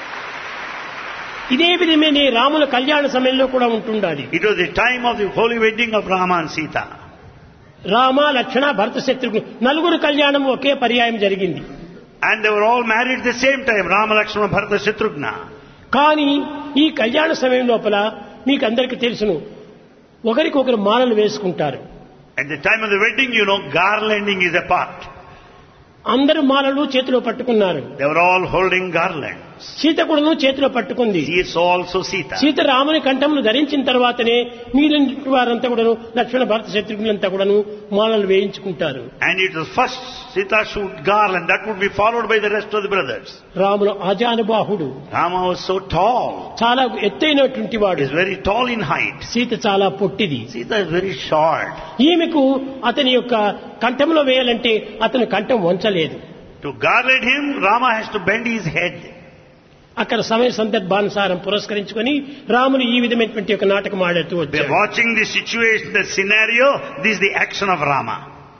ఇదే విధమే రాముల కళ్యాణ సమయంలో కూడా ఉంటుండాలి. It was the time of the holy wedding of Rama and Sita. Rama, లక్ష్మణ, భరత, శత్రుఘ్న నలుగురు కళ్యాణం ఒకే పర్యాయం జరిగింది. And they were all married at the same time, Rama, Lakshmana, Bharata, Shatrughna. కానీ ఈ కళ్యాణ సమయం లోపల మీకు అందరికీ తెలుసును, ఒకరికొకరు మాలలు వేసుకుంటారు. At the time of the wedding, garlanding is a part. అందరూ మాలలు చేతిలో పట్టుకున్నారు. They were all holding garlands. Sita కూడాను చేతిలో పట్టుకుంది. She is also Sita. Sita రాముని కంఠమును ధరించిన తర్వాతనే మీరంటి వారంతా కూడాను, లక్ష్మణ, భరత, శత్రుఘ్నులంతా కూడాను మాలలు వేయించుకుంటారు. And it was first Sita should garland, that would be followed by the rest of the brothers. రాముడు ఆజానుబాహుడు, Rama was so tall. చాలా ఎత్తైనటువంటి వాడు. He is very tall in height. Sita చాలా పొట్టిది. Sita is very short. ఈమెకు అతని యొక్క కంఠంలో వేయాలంటే అతని కంఠం వంచలేదు. To garland him, Rama has to bend his head. అక్కడ సమయ సందర్భానుసారం పురస్కరించుకొని రాముని ఈ విధమైనటువంటి ఒక నాటకం ఆడుతూ By వచ్చాడు. watching the situation, the scenario, this is the action of Rama.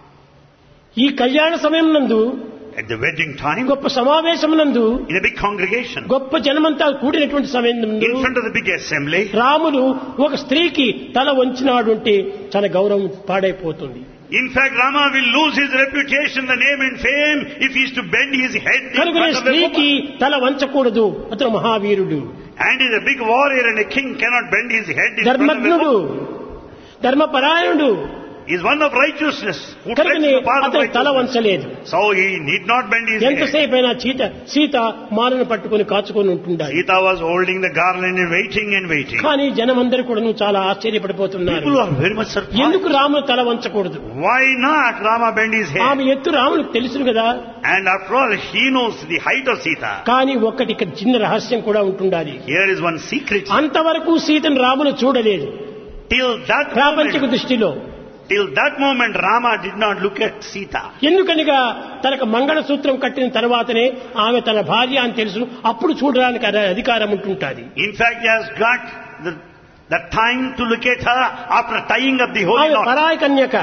ఈ కళ్యాణ సమయం నందు, At the wedding time, గొప్ప సమావేశం నందు, in a big congregation, గొప్ప జనమంతా కూడినటువంటి సమయం నందు in front of the big assembly, రాముడు ఒక స్త్రీకి తల వంచినాడు అంటే తన గౌరవం పాడైపోతుంది. in fact, Rama will lose his reputation, the name and fame, if he is to bend his head in కనుక front of a స్త్రీకి woman. తల వంచకూడదు, అతను మహావీరుడు, And is a big warrior and a king cannot bend his head in front of a ధర్మజ్ఞుడు, woman. ధర్మపరాయణుడు, He is one of righteousness, who treads కనుకనే the path of అతను తల righteousness. వంచలేదు. So he need not bend his head. ఎంతసేపు అయినా సీత మాలను పట్టుకొని కాచుకొని ఉంటుండాలి. Sita was holding the garland and waiting. కానీ జనమందరూ కూడా చాలా ఆశ్చర్యపడిపోతున్నారు. People are very much surprised. ఎందుకు రాముడు tala వంచకూడదు? Why not Rama bend his head? ఆమె ఎత్తు రాముడికి తెలుసును కదా. And after all, he knows the height of Sita. కానీ ఒక్కటి ఇక్కడ చిన్న రహస్యం కూడా ఉంటుండాలి. Here is one secret. అంతవరకు సీతను రాముడు చూడలేదు. ప్రాపంచిక దృష్టిలో Till that moment, Rama did not look at Sita. ఎందుకనగా తనకు మంగళసూత్రం కట్టిన తర్వాతనే ఆమె తన భార్య అని తెలుసు, అప్పుడు చూడడానికి అధికారం ఉంటుంటుంది. In fact, he has got the time to look at her after tying up the holy ఆమె knot. పరాయి కన్యక.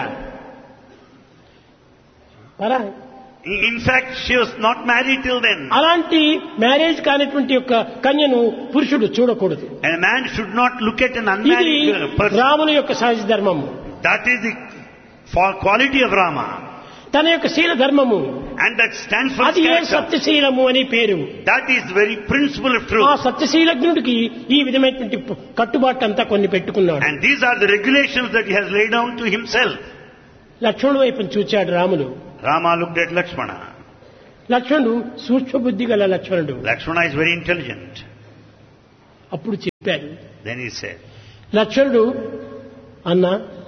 In fact, she was not married till then. అలాంటి మ్యారేజ్ కానిటువంటి యొక్క కన్యను పురుషుడు చూడకూడదు. And a man should not look at an ఇది unmarried person. రాముని యొక్క సహజ ధర్మము. That is the quality of Rama. తన యొక్క శీల ధర్మము, And that stands for his అది ఏ character. సత్యశీలము అని పేరు. That is the very principle of ఆ truth. సత్యశీలజ్ఞుడికి ఈ విధమైనటువంటి కట్టుబాటు అంతా కొన్ని పెట్టుకున్నాడు. And these are the regulations that he has laid down to himself. లక్ష్మణుడి వైపు చూచాడు Ramulu. Rama looked at Lakshmana. లక్ష్మణుడు సూక్ష్మబుద్ధి గల లక్ష్మణుడు. Lakshmana is very intelligent. అప్పుడు చెప్పాడు, Then he said, లక్ష్మణుడు, అన్న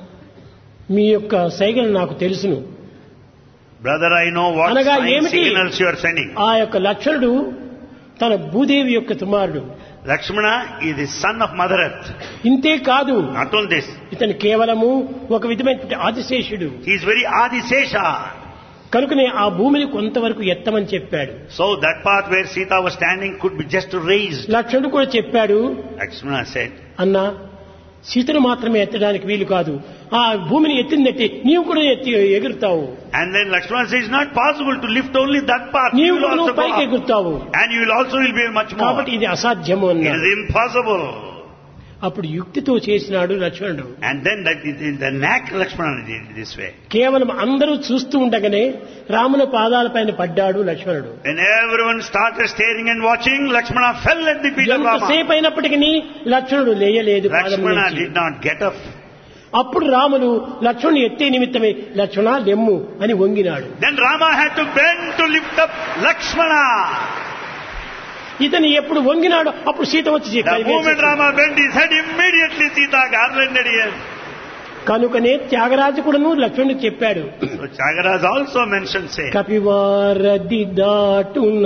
మీ యొక్క సైగలు నాకు తెలుసును. brother, I know what అనగా sign ఏమిటి? signals you are sending. ఆ యొక్క లక్ష్మణుడు తన భూదేవి యొక్క కుమారుడు. Lakshmana is the son of Mother Earth. ఇంతే కాదు, Not only this, ఇతను కేవలము ఒక విధమైన ఆదిశేషుడు. he is very Adisesha. కనుకనే ఆ భూమిని కొంతవరకు ఎత్తమని చెప్పాడు. So that part where Sita was standing could be just raised. లక్ష్మణుడు కూడా చెప్పాడు, Lakshmana said, అన్న సీతను మాత్రమే ఎత్తడానికి వీలు కాదు, ఆ భూమిని ఎత్తిందెత్తి నీవు కూడా ఎత్తి ఎగురుతావు, and then Lakshmana says, it's not possible to lift only that part. నీవు You will కూడా also నువ్వు go పైకి up. ఎగురుతావు, And you will also will be much more. కాబట్టి ఇది అసాధ్యము It అన్నాడు. is impossible. అప్పుడు యుక్తితో చేసినాడు లక్ష్మణుడు. And then the knack Lakshmana did this way. కేవలం అందరూ చూస్తూ ఉండగానే రాముని పాదాలపైన పడ్డాడు లక్ష్మణుడు. When everyone started staring and watching, Lakshmana fell at the feet of Rama. ఎంతసేపు అయినప్పటికీ లక్ష్మణుడు లేయలేదు పాదం Lakshmana నుంచి. did not get up. అప్పుడు రాముడు లక్ష్మణుని ఎత్తే నిమిత్తమే లక్ష్మణ లెమ్ము అని వంగినాడు. Then Rama had to bend to lift up Lakshmana. ఇతను ఎప్పుడు వంగినాడో అప్పుడు సీత వచ్చి The moment Rama bent his head, immediately Sita garlanded him. కనుకనే త్యాగరాజకుడును లక్ష్మణుడికి చెప్పాడు, So Chagaras also mentioned, say, కపివారది దాటున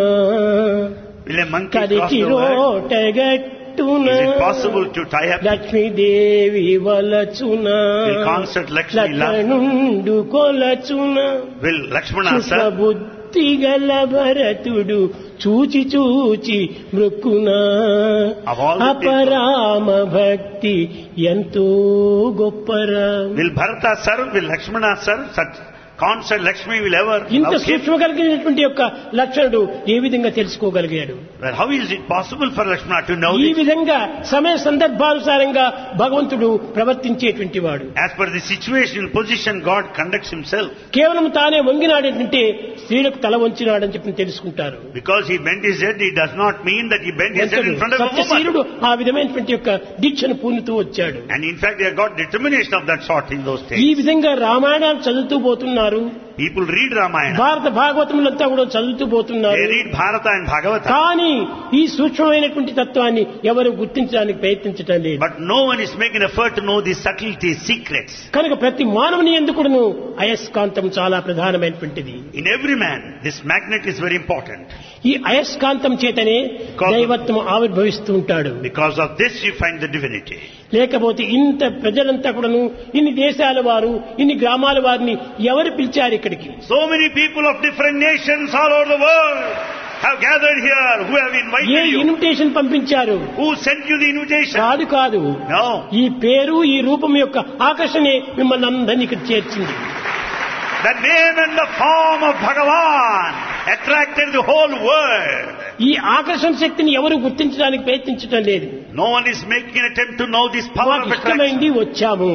will a monkey cross కదికి the word? రోటగట్టున Is it possible to tie up? Lakshmidevi వలచున Will concert Lakshmi love? లక్ష్మణుండు కొలచున Will Lakshmana serve? బుద్ధి గల భరతుడు చూచి చూచి మృక్కున Of all the people. అపరామ భక్తి ఎంతో గొప్పరా. Will Bharata serve? Will Lakshmana serve? Such concert Lakshmi will ever ఇంత love him? సూక్ష్మ కలిగినటువంటి యొక్క లక్షణుడు ఏ విధంగా తెలుసుకోగలిగాడు? Well, how is it possible for Lakshmana to know ఈ this? విధంగా సమయ సందర్భానుసారంగా భగవంతుడు ప్రవర్తించేటువంటి వాడు. As per the situation, position, God conducts himself. కేవలం తానే వంగినాడంటే స్త్రీలకు తల వంచినాడని చెప్పి తెలుసుకుంటారు. Because he bent his head, it does not mean that he bent his head in front of a woman. సత్యశీలుడు ఆ విధమైనటువంటి యొక్క దీక్షను పూనుతూ వచ్చాడు. And in fact, they have got determination of that sort in those ఈ days. విధంగా రామాయణాలు చదువుతూ పోతున్నారు, People read Ramayana. భారత భాగవతములంతా కూడా చదువుతూ పోతున్నారు. They read Bharata and Bhagavata. కానీ ఈ సూక్ష్మమైనటువంటి తత్వాన్ని ఎవరు గుర్తించడానికి ప్రయత్నించడం లేదు. But no one is making effort to know the subtleties, secrets. కనుక ప్రతి మానవుని ఎందుకును అయస్కాంతం చాలా ప్రధానమైనటువంటిది. In every man, this magnet is very important. ఈ అయస్కాంతం చేతనే దైవత్వం ఆవిర్భవిస్తూ ఉంటాడు. Because of this, you find the divinity. లేకపోతే ఇంత ప్రజలంతా కూడాను, ఇన్ని దేశాల వారు, ఇన్ని గ్రామాల వారిని ఎవరు పిలిచారు ఇక్కడికి? So many people of different nations all over the world have gathered here, who have A invited you. Invitation పంపించారు? Who sent you the invitation? కాదు. No. ఈ పేరు, ఈ రూపం యొక్క ఆకర్షణే మిమ్మల్ని అందరినీ ఇక్కడ చేర్చింది. The name and the form of Bhagavan attracted the whole world. ఈ ఆకర్షణ శక్తిని ఎవరు గుర్తించడానికి ప్రయత్నించడం లేదు. No one is making an attempt to know this power మాకు of attraction. ఇష్టమైంది వచ్చాము.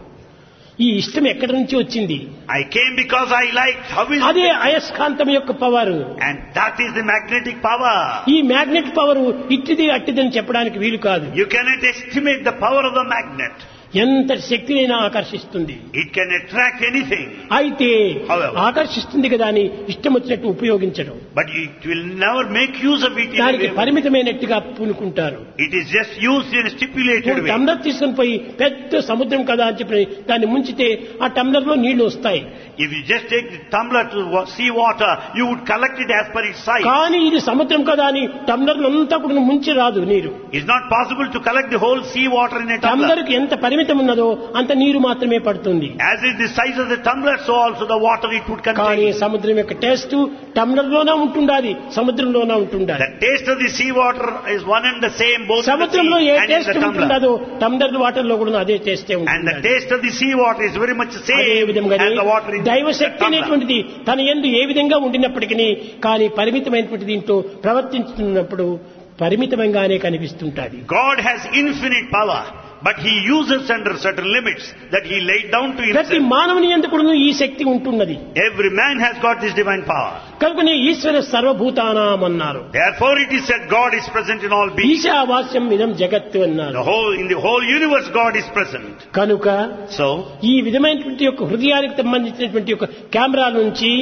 ఈ ఇష్టం ఎక్కడి నుంచి వచ్చింది? I came because I liked. How is అదే it? అయస్కాంతం యొక్క power. And that is the magnetic power. ఈ మ్యాగ్నెట్ పవర్ ఇట్టిది అట్టిదని చెప్పడానికి వీలు కాదు. You cannot estimate the power of the magnet. ఎంత శక్తినైనా ఆకర్షిస్తుంది. It can attract anything. అయితే However. ఆకర్షిస్తుంది కదా అని ఇష్టం వచ్చినట్టు ఉపయోగించడం, But it will never make use of it in a దానికి way. పరిమితమైనట్టుగా పూనుకుంటారు. It is just used in a stipulated ఇప్పుడు way. టంబ్లర్ తీసుకుని పోయి పెద్ద సముద్రం కదా అని చెప్పి దాన్ని ముంచితే ఆ టంబ్లర్ లో నీళ్లు వస్తాయి. If you just take the tumbler to sea water, you would collect it as per its size. కానీ ఇది సముద్రం కదా అని టంబ్లర్ అంతా కూడా ముంచి రాదు నీరు. It's not possible to collect the whole sea water in a tumbler. Tumbler కి ఎంత పరిమితం ఉన్నదో అంత నీరు మాత్రమే పడుతుంది. As is the size of the tumbler, so also the water it would కానీ contain. సముద్రం యొక్క టేస్ట్ టంబ్లర్ లోనే ఉంటుండాలి, సముద్రంలోనే ఉంటుండాలి. The taste of the sea water is one and the same both in the సముద్రంలో ఏ sea and in taste the tumbler. ఉంటుందో tumbler water లో కూడా అదే టేస్టే And the ఉంటుంది. taste of the sea water is very much the అదే same విధంగానే as the water in the దైవశక్తి tumbler. అనేటువంటిది తన యందు ఏ విధంగా ఉండినప్పటికీ కానీ పరిమితమైనటువంటి దీంట్లో ప్రవర్తించుతున్నప్పుడు పరిమితంగానే కనిపిస్తుంటాది. God has infinite power, but He uses under certain limits that He laid down to ప్రతి Himself. మానవుని యందు కూడా ఈ శక్తి ఉంటున్నది. Every man has got this divine power. కనుకనే ఈశ్వర సర్వభూతానాం అన్నారు. Therefore it is said God is present in all beings. ఈశావాస్యం ఇదం జగత్తు అన్నారు. In the whole universe God is present. కనుక So, ఈ విధమైనటువంటి యొక్క హృదయానికి సంబంధించినటువంటి యొక్క కెమెరా నుంచి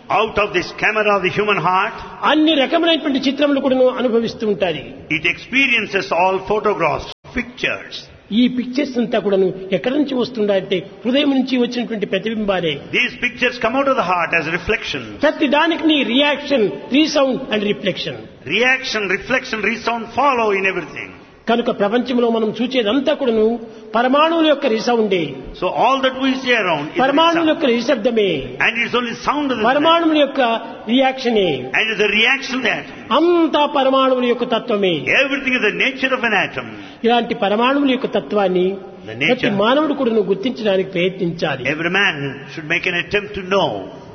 Out of this camera of the human heart, అన్ని రకమైనటువంటి చిత్రములు కూడా అనుభవిస్తూ ఉంటాయి. it experiences all photographs, pictures. ఈ పిక్చర్స్ అంతా కూడా ఎక్కడి నుంచి వస్తుందంటే హృదయం నుంచి వచ్చినటువంటి ప్రతిబింబాలే. These pictures come out of the heart as reflection. ప్రతి దానికి reaction, resound and reflection. Reaction, reflection, resound follow in everything. కనుక ప్రపంచంలో మనం చూచేదంతా కూడాను పరమాణువుల యొక్క రిసౌండే. So all that we see around is పరమాణువుల యొక్క నిశ్శబ్దమే. and it's only sound of the పరమాణువుల యొక్క రియాక్షనే. and it's the reaction of the atom. అంతా పరమాణువుల యొక్క తత్వమే. Everything is the nature of an atom. ఇలాంటి పరమాణువుల యొక్క తత్వాన్ని The nature. ప్రతి మానవుడు కూడా గుర్తించడానికి ప్రయత్నించాలి. Every man should make an attempt to know.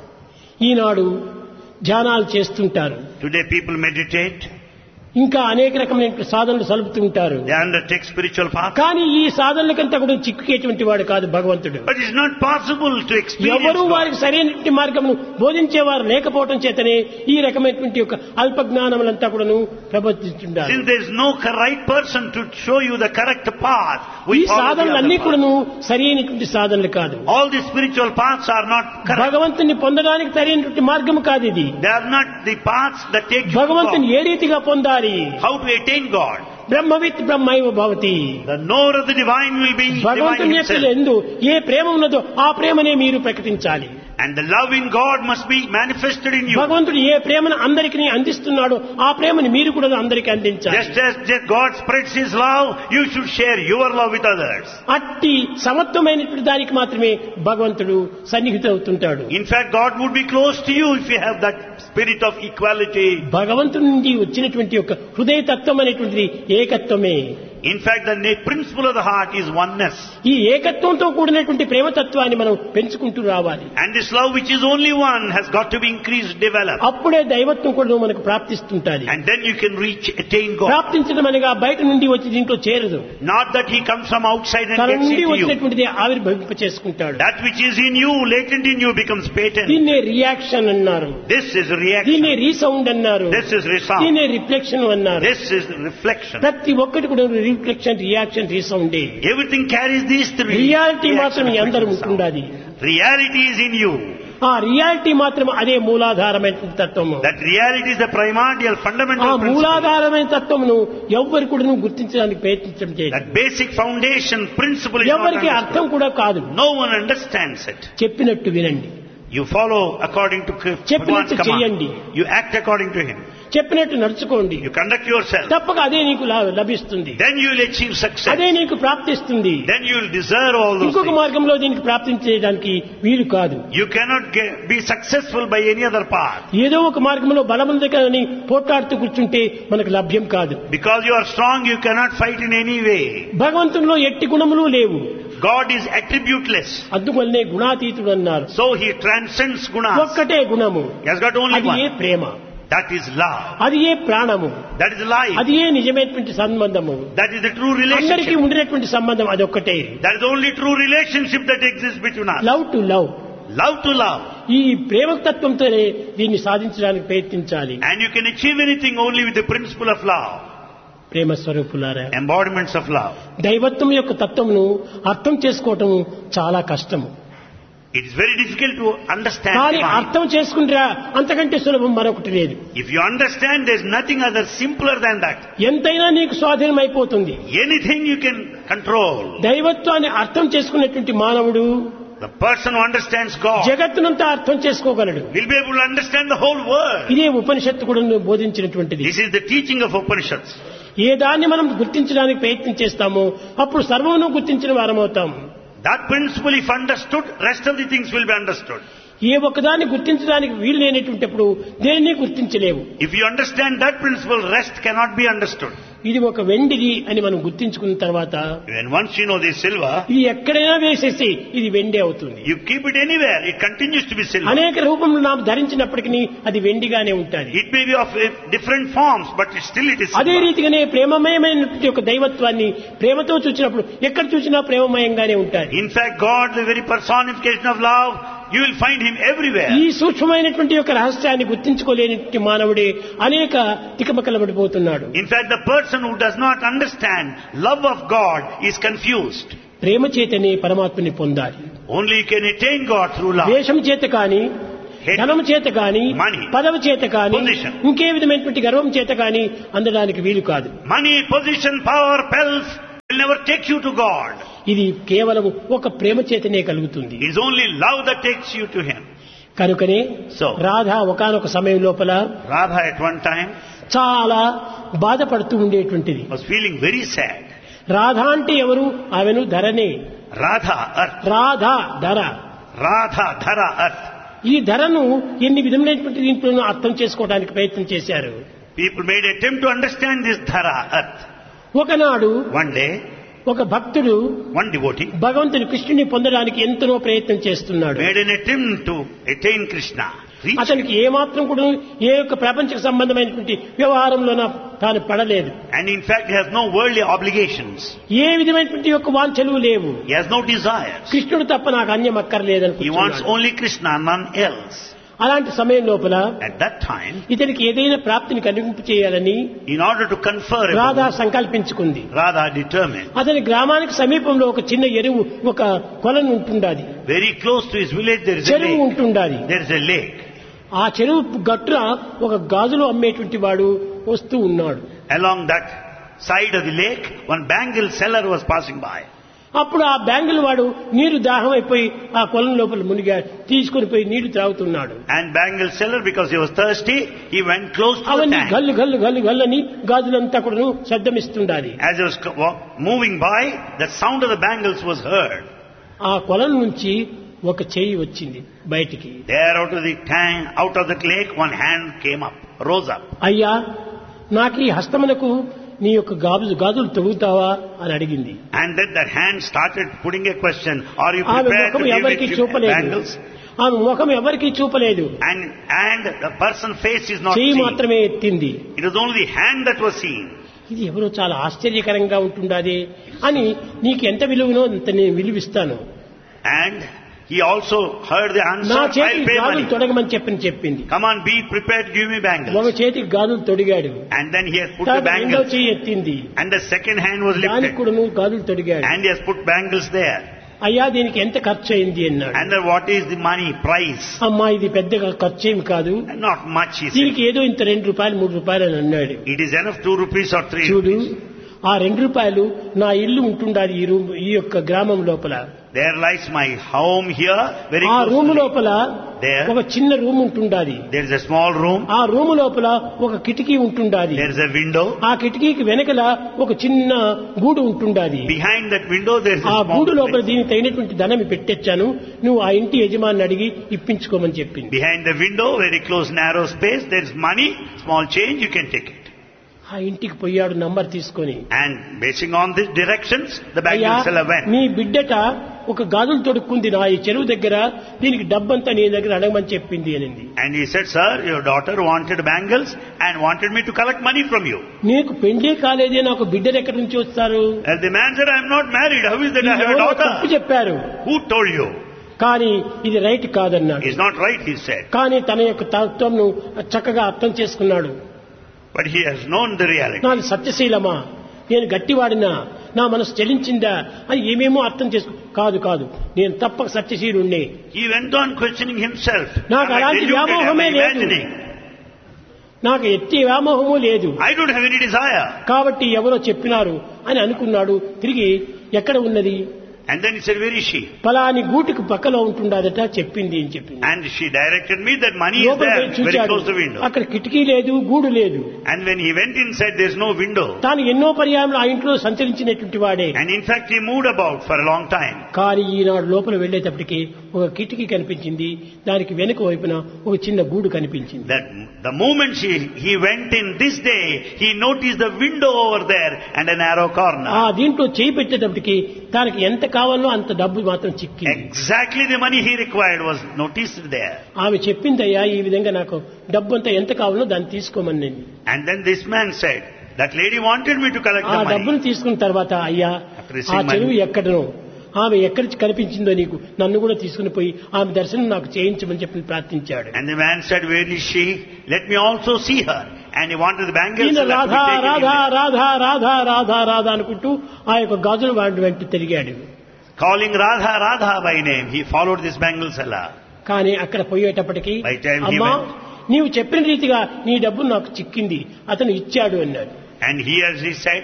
ఈనాడు ధ్యానాలు చేస్తుంటారు. Today people meditate, ఇంకా అనేక రకమైన సాధనలు సలుపుతూ ఉంటారు. they undertake spiritual path. కానీ ఈ సాధనలకంతా కూడా చిక్కుకేటువంటి వాడు కాదు భగవంతుడు. But it's not possible to experience ఎవరు God. వారికి సరైనటువంటి మార్గమును బోధించేవారు లేకపోవడం చేతనే ఈ రకమైనటువంటి యొక్క అల్ప జ్ఞానములంతా కూడాను ప్రబోధిస్తుంటారు. Since there is no right person to show you the correct path, ఈ we follow the సాధనలన్నీ other path. కూడాను సరైనటువంటి సాధనలు కాదు. All the spiritual paths are not correct. భగవంతుని పొందడానికి సరైనటువంటి మార్గం కాదు ఇది. They are not the paths that take you to భగవంతుని God. ఏ రీతిగా పొందాలి? How to attain God? బ్రహ్మవిత్ బ్రహ్మైవ Bhavati. The knower of the divine will be divine భగవంతుని యొక్క himself. ఎందు ఏ ప్రేమ ఉన్నదో ఆ ప్రేమనే మీరు ప్రకటించాలి. And the love in God must be manifested in you. భగవంతుడు ఏ ప్రేమను అందరికీ అందిస్తున్నాడో ఆ ప్రేమను మీరు కూడా అందరికీ అందించాలి. Just as God spreads His love, you should share your love with others. అట్టి సమత్వమైనటువంటి దానికి మాత్రమే భగవంతుడు సన్నిహితుడవుతుంటాడు. In fact, God would be close to you if you have that spirit of equality. భగవంతుడి నుండి వచ్చినటువంటి యొక్క హృదయ తత్వం అనేటువంటిది ఏకత్వమే. In fact, the principle of the heart is oneness. ఈ ఏకత్వంతో కూడినటువంటి ప్రేమతత్వాన్ని మనం పెంచుకుంటూ రావాలి. And this love which is only one has got to be increased, developed. అప్పుడే దైవత్వం కూడా మనకు ప్రాప్తిస్తుంటాది. And then you can attain God. ప్రాప్తించడం అనగా బయట నుండి వచ్చి దీంట్లో చేరదు. Not that He comes from outside and తన gets నుండి into you. వచ్చినటువంటిది ఆవిర్భవింప చేసుకుంటాడు. That which is in you, latent in you, becomes patent. దీన్నే రియాక్షన్ అన్నారు. This is reaction. దీన్నే రీసౌండ్ అన్నారు. This is resound. దీన్నే రిఫ్లెక్షన్ అన్నారు. This is reflection. ప్రతి ఒక్కటి కూడా reflection, reaction, రీసౌండే. Everything carries these three. Reality మాత్రం Reaction, అందరూ reflection, ఉండాలి. sound. Reality is in you. ఆ రియాలిటీ మాత్రం అదే మూలాధారమైన తత్వము. That reality is the primordial, ఆ fundamental principle. మూలాధారమైన తత్వమును ఎవ్వరు కూడా గుర్తించడానికి ప్రయత్నించడం చేయదు. That basic foundation principle is not ఎవరికి understood. అర్థం కూడా కాదు. No one understands it. చెప్పినట్టు వినండి, You follow according to చెప్పినట్టు Bhagwan's చేయండి. command. You act according to Him. చెప్పినట్టు నడుచుకోండి. You conduct yourself. తప్పక అదే నీకు లభిస్తుంది. Then you will achieve success. అదే నీకు ప్రాప్తిస్తుంది. Then you will deserve all those ఇంకొక things. మార్గంలో దీనికి ప్రాప్తించడానికి వీలు కాదు. You cannot be successful by any other path. ఏదో ఒక మార్గంలో బలముంది కానీ పోట్లాడుతూ కూర్చుంటే మనకు లభ్యం కాదు. Because you are strong, you cannot fight in any way. భగవంతునిలో ఎట్టి గుణములు లేవు. God is attributeless. అందువల్లనే గుణాతీతుడు అన్నారు. So He transcends gunas. ఒక్కటే గుణము, He has got only అది ఏ one. Prema, That is love. అది ఏ ప్రాణము, That is life. అది ఏ నిజమైనటువంటి సంబంధము. That is the true అందరికీ relationship. ఉండినటువంటి సంబంధం అదొక్కటే. That is the only true relationship that exists between us. Love to love. Love to love. ఈ ప్రేమ తత్వంతోనే దీన్ని సాధించడానికి ప్రయత్నించాలి. And you can achieve anything only with the principle of love. ప్రేమ స్వరూపులారా, Embodiments of love. దైవత్వం యొక్క తత్వమును అర్థం చేసుకోవటం చాలా కష్టము. It is very difficult to understand. కానీ divine. అర్థం చేసుకుంటారా అంతకంటే సులభం మరొకటి లేదు. If you understand, there is nothing other simpler than that. ఎంతైనా నీకు స్వాధీనం అయిపోతుంది. Anything you can control. దైవత్వాన్ని అర్థం చేసుకున్నటువంటి మానవుడు The person who understands God జగత్తునంతా అర్థం చేసుకోగలడు. will be able to understand the whole world. ఇదే ఉపనిషత్తు కూడా బోధించినటువంటిది. This is the teaching of Upanishads. ఏ దాన్ని మనం గుర్తించడానికి ప్రయత్నం చేస్తామో అప్పుడు సర్వమును గుర్తించిన వారమవుతాం. That principle, if understood, rest of the things will be understood. ఏ ఒక్కదాన్ని గుర్తించడానికి వీలు లేనటువంటిప్పుడు దేన్ని గుర్తించలేవు. If you understand that principle, rest cannot be understood. ఇది ఒక వెండిది అని మనం గుర్తించుకున్న తర్వాత When once you know this silver, ఇది ఎక్కడైనా వేసేసి ఇది వెండి అవుతుంది. you keep it anywhere, it continues to be silver. అనేక రూపంలో நாம் ధరించినప్పటికీ అది వెండిగానే ఉంటుంది. It may be of different forms, but still it is అదే silver. రీతిగానే ప్రేమమయమైనటువంటి ఒక దైవత్వాన్ని ప్రేమతో చూసినప్పుడు ఎక్కడ చూసినా ప్రేమమయంగానే ఉంటాయి. In fact, God, the very personification of love, you will find Him everywhere. ఈ సూక్ష్మమైనటువంటి యొక్క రహస్యాన్ని గుర్తించుకోలేని మానవుడే అనేక తికమకలబడిపోతున్నాడు. In fact, the person who does not understand love of God is confused. ప్రేమ చేతనే పరమాత్మని పొందాలి. Only you can attain God through love. ద్వేషం చేత కానీ ధనం చేత గాని, money, పదవి చేత గాని, position. ఇంకే విధమైనటువంటి గర్వం చేత గాని అందడానికి వీలు కాదు. Money, position, power, pelf will never take you to God. ఇది కేవలం ఒక ప్రేమ చేతనే కలుగుతుంది. It is only love that takes you to Him. కనుకనే So, రాధ ఒకానొక సమయం లోపల Radha at one time చాలా బాధపడుతూ ఉండేటువంటిది. was feeling very sad. Radha అంటే ఎవరు? ఆమెను ధరనే. Radha, earth. రాధ ధర. Radha, Dhara, earth. ఈ ధరను ఎన్ని విధములైనటువంటి దీంట్లోనూ అర్థం చేసుకోవడానికి ప్రయత్నం చేశారు. People made attempt to understand this Dhara, earth. ఒకనాడు One day, ఒక భక్తుడు one devotee భగవంతుని కృష్ణుని పొందడానికి ఎంతో ప్రయత్నం చేస్తున్నాడు. made an attempt to attain Krishna. Reach. అతనికి ఏమాత్రం కూడా ఏ యొక్క ప్రపంచ సంబంధమైనటువంటి వ్యవహారంలోన తాను పడలేదు. And in fact, he has no worldly obligations. ఏ విధమైనటువంటి యొక్క వాంఛలు లేవు. He has no desires. కృష్ణుడు తప్ప నాకు అన్యం He wants అక్కర్లేదనుకుంటున్నాడు. only Krishna, none else. అలాంటి సమయం లోపల At that time, ఇతనికి ఏదైనా ప్రాప్తిని కలిగింపు చేయాలని in order to confer Radha upon, సంకల్పించుకుంది. Radha determined. అతని గ్రామానికి సమీపంలో ఒక చిన్న ఎరువు, ఒక కొలను ఉంటుండాది, Very close to his village there is a చెరువు lake. ఉంటుండాది. There is a lake. ఆ చెరువు గట్టున ఒక గాజులు అమ్మేటువంటి వాడు వస్తూ ఉన్నాడు. Along that side of the lake, one bangle seller was passing by. అప్పుడు ఆ బ్యాంగిల్ వాడు నీరు దాహం అయిపోయి ఆ కొలం లోపల మునిగా తీసుకుని పోయి నీళ్లు త్రాగుతున్నాడు. And bangle seller, because he was thirsty, he went close to the అవన్నీ tank. గల్లు గల్లు గల్లు గల్లని గాజులంతా కూడా శబ్దమిస్తుండాలి. As he was moving by, the sound of the bangles was heard. ఆ కొలం నుంచి ఒక చెయ్యి వచ్చింది బయటికి. There out of the tank, out of that lake, one hand came up, rose up. అయ్యా, నాకు ఈ హస్తమునకు నీ యొక్క గాజులు తొడుగుతావా అని అడిగింది. And then that hand started putting a question, are you ఆమె prepared to ముఖం give ఎవరికి me చూపలేదు. bangles? ఆమె ముఖం ఎవరికి చూపలేదు. And the person's face is not చెయ్యి seen. మాత్రమే ఎత్తింది. It was only the hand that was seen. ఇది ఎవరో చాలా ఆశ్చర్యకరంగా ఉంటుండాది అని నీకు ఎంత విలువనో అంత నేను విలువిస్తాను. And he also heard the answer, నా I'll చేతికి pay గాజులు money. తొడగమని చెప్పింది. Come on, be prepared to give me ఒక bangles. చేతికి గాజులు తొడిగాడు. And then he has put the రెండో bangles. చెయ్యి ఎత్తింది. And the second hand was దానికి lifted. కూడా నువ్వు గాజులు తొడిగాడు. And he has put bangles there. అయ్యా, దీనికి ఎంత ఖర్చు అయింది అన్నాడు. And then what is the money price? అమ్మా, ఇది పెద్దగా ఖర్చు ఏమి కాదు, Not much, he said. దీనికి ఏదో ఇంత ₹2 ₹3 అని అన్నాడు. It is enough 2 rupees or 3 చూడు, rupees. ఆ ₹2 నా ఇల్లు ఉంటుండాలి ఈ యొక్క గ్రామం లోపల. There lies my home here, very ఆ close రూమ్ to me. లోపల There. ఒక చిన్న రూమ్ ఉంటుండాలి. There is a small room. ఆ రూమ్ లోపల ఒక కిటికీ ఉంటుండాలి. There is a window. ఆ కిటికీకి వెనకల ఒక చిన్న గూడు ఉంటుండాలి. Behind that window there is ఆ a small గూడు లోపల place. దీనికి తగినటువంటి ధనం పెట్టొచ్చాను, నువ్వు ఆ ఇంటి యజమాని అడిగి ఇప్పించుకోమని చెప్పింది. Behind the window, very close narrow space, there is money, small change, you can take it. ఆ ఇంటికి పోయాడు నంబర్ తీసుకొని. And basing on these directions, the అయ్యా, bangle seller went. నీ బిడ్డట ఒక గాజులు తొడుక్కుంది నా ఈ చెరువు దగ్గర, దీనికి డబ్బంతా నీ దగ్గర అడగమని చెప్పింది అనింది. And he said, sir, your daughter wanted bangles and wanted me to collect money from you. నీకు పెళ్లే కాలేదే, నాకు బిడ్డలు ఎక్కడి నుంచి వస్తారు? And the man said, I am not married. How is that I have a తప్పు daughter? చెప్పారు. Who told you? కానీ ఇది రైట్ కాదన్నాడు. It's not right, he said. కానీ తన యొక్క తత్వంను చక్కగా అర్థం చేసుకున్నాడు. But he has known the reality. నాది సత్యశీలమా, నేను గట్టివాడినా, నా మనసు చెలించిందా అని ఏమేమో అర్థం చేసుకో. కాదు కాదు, నేను తప్పక సత్యశీలుణ్ణి. He went on questioning himself. నాకు Am I అలాంటి deluded? Am వ్యామోహమే I లేదు, imagining? నాకు ఎత్తి వ్యామోహము లేదు, I don't have any desire. కాబట్టి ఎవరో చెప్పినారు అని అనుకున్నాడు. తిరిగి ఎక్కడ ఉన్నది? And then he said, where is she? పలాని గూటికి పక్కలో ఉంటుండాదట చెప్పింది అని చెప్పింది. And she directed me that money is లోపలికి there, పోయి very చూచాడు, close to the window. అక్కడ కిటికీ లేదు, గూడు లేదు. And when he went inside, there's no window. తాను ఎన్నో పర్యాయంలో ఆ ఇంట్లో సంచరించినటువంటి వాడే. And in fact, he moved about for a long time. కానీ ఈనాడు లోపల వెళ్లేటప్పటికి ఒక కిటికీ కనిపించింది, దానికి వెనుక వైపున ఒక చిన్న గూడు కనిపించింది. That the moment he went in this day, he noticed the window over there and a narrow corner. ఆ దీంట్లో చేయి పెట్టేటప్పటికి తనకి ఎంత కావాలో అంత డబ్బు మాత్రం చిక్కింది. Exactly the money he required was noticed there. ఆమె చెప్పిందయ్యా, ఈ విధంగా నాకు డబ్బు అంతా ఎంత కావాలో దాన్ని తీసుకోమని. And then this man said, that lady wanted me to collect ఆ the డబ్బును money. తీసుకున్న తర్వాత, అయ్యా, After receiving ఆ చెరువు money. ఎక్కడనో, ఆమె ఎక్కడి కనిపించిందో నీకు నన్ను కూడా తీసుకుని పోయి ఆమె దర్శనం నాకు చేయించమని చెప్పి ప్రార్థించాడు. And the man said, where is she? Let me also see her. And he wanted the bangles. ఈయన to be Radha taken Radha in. Radha Radha Radha Radha అనుకుంటూ ఆ యొక్క గాజుల వాడి వెంట తిరిగాడు. Calling Radha Radha by name, he followed this bangle seller. కానీ అక్కడ పోయేటప్పటికి By the time he అమ్మా went- నీవు చెప్పిన రీతిగా నీ డబ్బు నాకు చిక్కింది, అతను ఇచ్చాడు అన్నాడు. And he said,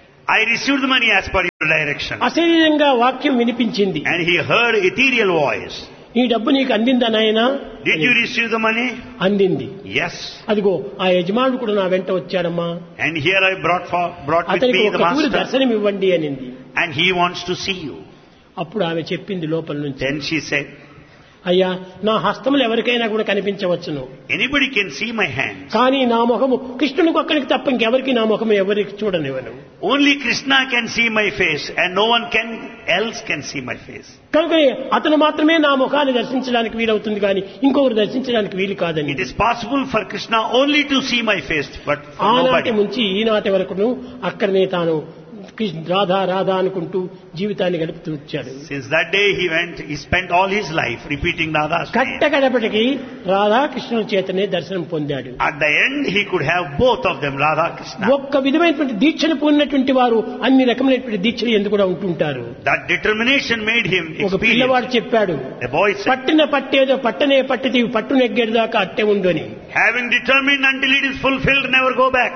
I received the money as per your direction. అశరీరంగా వాక్యం వినిపించింది. And he heard ethereal voice. ఈ డబ్బు నీకు అందిందా నాయనా? Did you receive the money? అందింది. Yes. అదిగో ఆ యజమానుడు కూడా నా వెంట వచ్చాడమ్మా, And here I brought with అతనికి me the ఒక తూరి master. దర్శనం ఇవ్వండి అనింది. And he wants to see you. అప్పుడు ఆమె చెప్పింది లోపల నుంచి, Then she said, అయ్యా నా హస్తములు ఎవరికైనా కూడా కనిపించవచ్చును, anybody can see my hands. కానీ నా ముఖము కృష్ణునికి ఒక్కరికి తప్ప ఇంకెవరికి నా ముఖము ఎవరికి చూడనివ్వను. Only Krishna can see my face and no one else can see my face. కనుక అతను మాత్రమే నా ముఖాన్ని దర్శించడానికి వీలవుతుంది, కానీ ఇంకొకరు దర్శించడానికి వీలు కాదని. It is possible for Krishna only to see my face, but for ఆనాటి nobody. నుంచి ఈనాటి వరకును అక్కడనే తాను రాధా రాధా అనుకుంటూ జీవితాన్ని గడుపుతూ వచ్చాడు. Since that day he spent all his life repeating Radha's name. కట్టగడపటికి రాధాకృష్ణుల చేతనే దర్శనం పొందాడు. At the end he could have both of them, Radha Krishna. ఒక్క విధమైనటువంటి దీక్షను పొందినటువంటి వారు అన్ని రకమైనటువంటి దీక్షలు ఎందుకు కూడా ఉంటుంటారు. That determination made him ఒక పిల్లవాడు experience. చెప్పాడు, The boy said, పట్టిన పట్టేదో పట్టనే పట్టిది పట్టు నెగ్గేడు దాకా అట్టే ఉందని. having determined until it is fulfilled, never go back.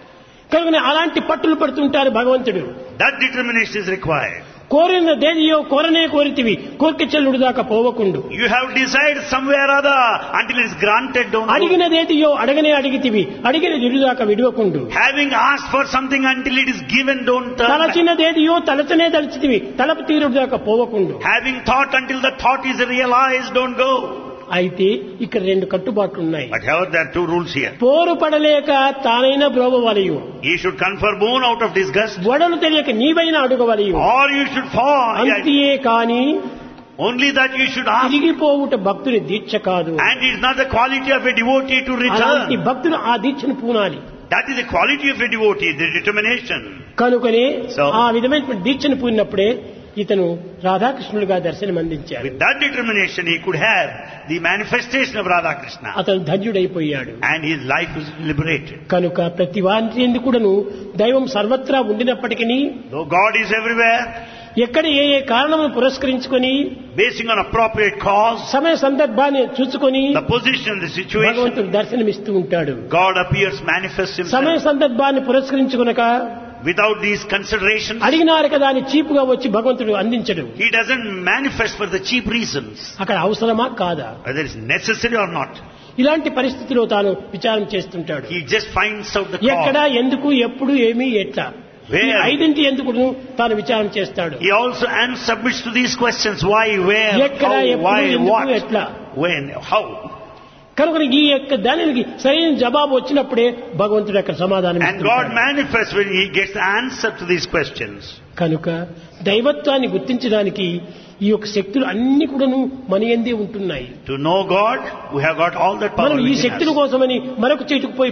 కనుక అలాంటి పట్టులు పడుతుంటారు భగవంతుడు. That determination is required. కోరిన దేనియో కోరనే కోరితివి కోరిక చెల్లుడు దాకా పోవకుండు. You have desired somewhere or other until it is granted, don't go. అడిగినదేదియో అడగనే అడిగితివి అడిగిన దిడుదాకా విడవకుండు. Having asked for something until it is given, don't turn back. తలచినదేదియో తలచనే తలచితివి తలపు తీరుడు దాకా పోవకుండు. Having thought until the thought is realized, don't go. అయితే ఇక్కడ రెండు కట్టుబాట్లు ఉన్నాయి. But however, there are two rules here. పోరు పడలేక తానైనా బ్రోవవలయు, You should confer boon out of disgust, వడలు తెలియక నీవైనా అడుగవలయు. or you should fall. అంతియే కాని Only that you should ask. తిరిగిపోవుట భక్తుని దీక్ష కాదు. And it is not the quality of a devotee to అలాంటి return. భక్తులు ఆ దీక్షను పూనాలి. That is the quality of a devotee, the determination. కనుకనే So- ఆ విధమైనటువంటి దీక్షను పూనినప్పుడే ఇతను రాధాకృష్ణులుగా దర్శనం అందించాడు. With that determination, he could have the manifestation of Radha Krishna. అతను ధన్యుడైపోయాడు. And his life was liberated. కనుక ప్రతి వారి యందు కూడాను దైవం సర్వత్రా ఉండినప్పటికీ Though God is everywhere, ఎక్కడ ఏ ఏ కారణమును పురస్కరించుకొని basing on appropriate cause, సమయ సందర్భాన్ని చూసుకొని the position, the situation, భగవంతుడు దర్శనమిస్తూ ఉంటాడు. God appears, manifests సమయ himself. సందర్భాన్ని పురస్కరించుకొనక Without these considerations, అడిగినారు కదా అని చీపుగా వచ్చి భగవంతుడు అందించడు. he doesn't manifest for the cheap reasons, అక్కడ అవసరమా కాదా? whether it's necessary or not. ఇలాంటి పరిస్థితిలో తాను విచారం చేస్తుంటాడు. He just finds out the ఎక్కడ cause. ఎందుకు ఎప్పుడు ఏమి ఎట్లా Where? ఈ ఐదింటి ఎందుకు తాను విచారం చేస్తాడు. He also submits to these questions: why, where, ఎక్కడ how, ఎప్పుడు why, ఎందుకు what, ఎట్లా. when, how. కనుక ఈ యొక్క దానికి సరైన జవాబు వచ్చినప్పుడే భగవంతుడు అక్కడ సమాధానం And God ఇస్తుంటాడు. manifests when he gets the answer to these questions. కనుక దైవత్వాన్ని గుర్తించడానికి ఈ యొక్క శక్తులు అన్ని కూడాను మన యందే ఉంటున్నాయి. To know God, we have got all that power మనం ఈ within శక్తుల us. కోసమని మరొక చోటుకు పోయి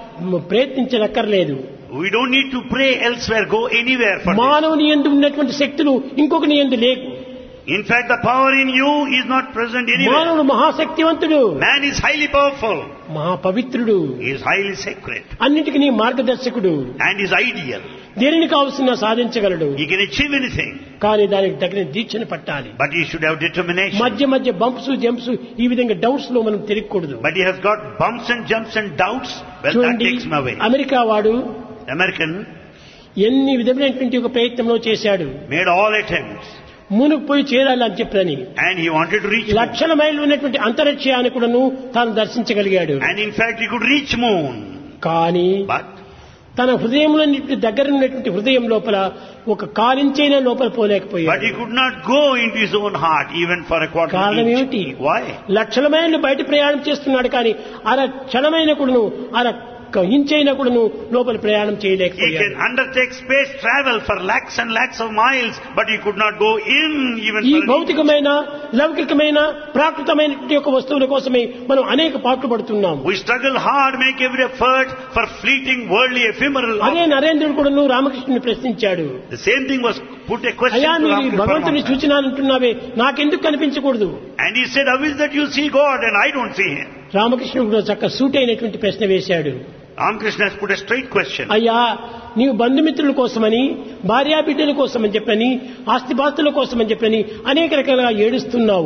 ప్రయత్నించనక్కర్లేదు. We don't need to pray elsewhere, go anywhere for this. మానవుని యందు ఉన్నటువంటి శక్తులు ఇంకొకని యందు లేవు. In fact, the power in you is not present anywhere. మానవుడు మహాశక్తివంతుడు, Man is highly powerful. మహాపవిత్రుడు, He is highly sacred. అన్నిటికీ నీ మార్గదర్శకుడు, And is ideal. దేనిని కావలసిన సాధించగలడు. He can achieve anything. కానీ దానికి తగిన దీక్షను పట్టాలి. But he should have determination. మధ్య మధ్య బంప్స్ జంప్స్ ఈ విధంగా డౌట్స్ లో మనం తిరగకూడదు. But he has got bumps and jumps and doubts. Well, that చూడండి, takes him away. అమెరికా వాడు American ఎన్ని విధమైనటువంటి ఒక ప్రయత్నంలో చేశాడు. made all attempts. మునిగిపోయి చేరాలి అని చెప్పని And he wanted to reach moon. లక్షల మైళ్ళు ఉన్నటువంటి అంతరిక్షయాన్ని కూడాను తాను దర్శించగలిగాడు. And in fact, he could reach moon. కానీ But తన హృదయంలో దగ్గర ఉన్నటువంటి హృదయం లోపల ఒక కాలించైనా లోపల he పోలేకపోయాడు. could not go into his own heart even for a quarter కారణం inch. ఏమిటి? Why? లక్షల మైళ్ళు బయట ప్రయాణం చేస్తున్నాడు కానీ అర క్షణమైన కూడాను అర ఇంచైనా కూడాను లోపల ప్రయాణం He చేయలేకపోయాడు. can undertake space travel for lakhs and lakhs of miles, but he could not go in even ఈ for an inch. భౌతికమైన లౌకికమైన ప్రాకృతమైనటువంటి యొక్క వస్తువుల కోసమే మనం అనేక పాటలు పడుతున్నాం. We struggle hard, make every effort for fleeting, worldly, ephemeral. అదే నరేంద్రుడు కూడాను రామకృష్ణుని ప్రశ్నించాడు. The same thing was put a question అయ్యా to నీవు Ramakrishna భగవంతుని Paramahamsa. చూచినానంటున్నావే నాకెందుకు కనిపించకూడదు? And he said, how is that you see God and I don't see him? రామకృష్ణుడు కూడా చక్క సూట్ అయినటువంటి ప్రశ్న వేశాడు. Ramakrishna has put a straight question. అయ్యా నీవు బంధుమిత్రుల కోసమని భార్యా బిడ్డల కోసమని చెప్పని ఆస్తిపాస్తుల కోసమని చెప్పని అనేక రకాలుగా ఏడుస్తున్నావు.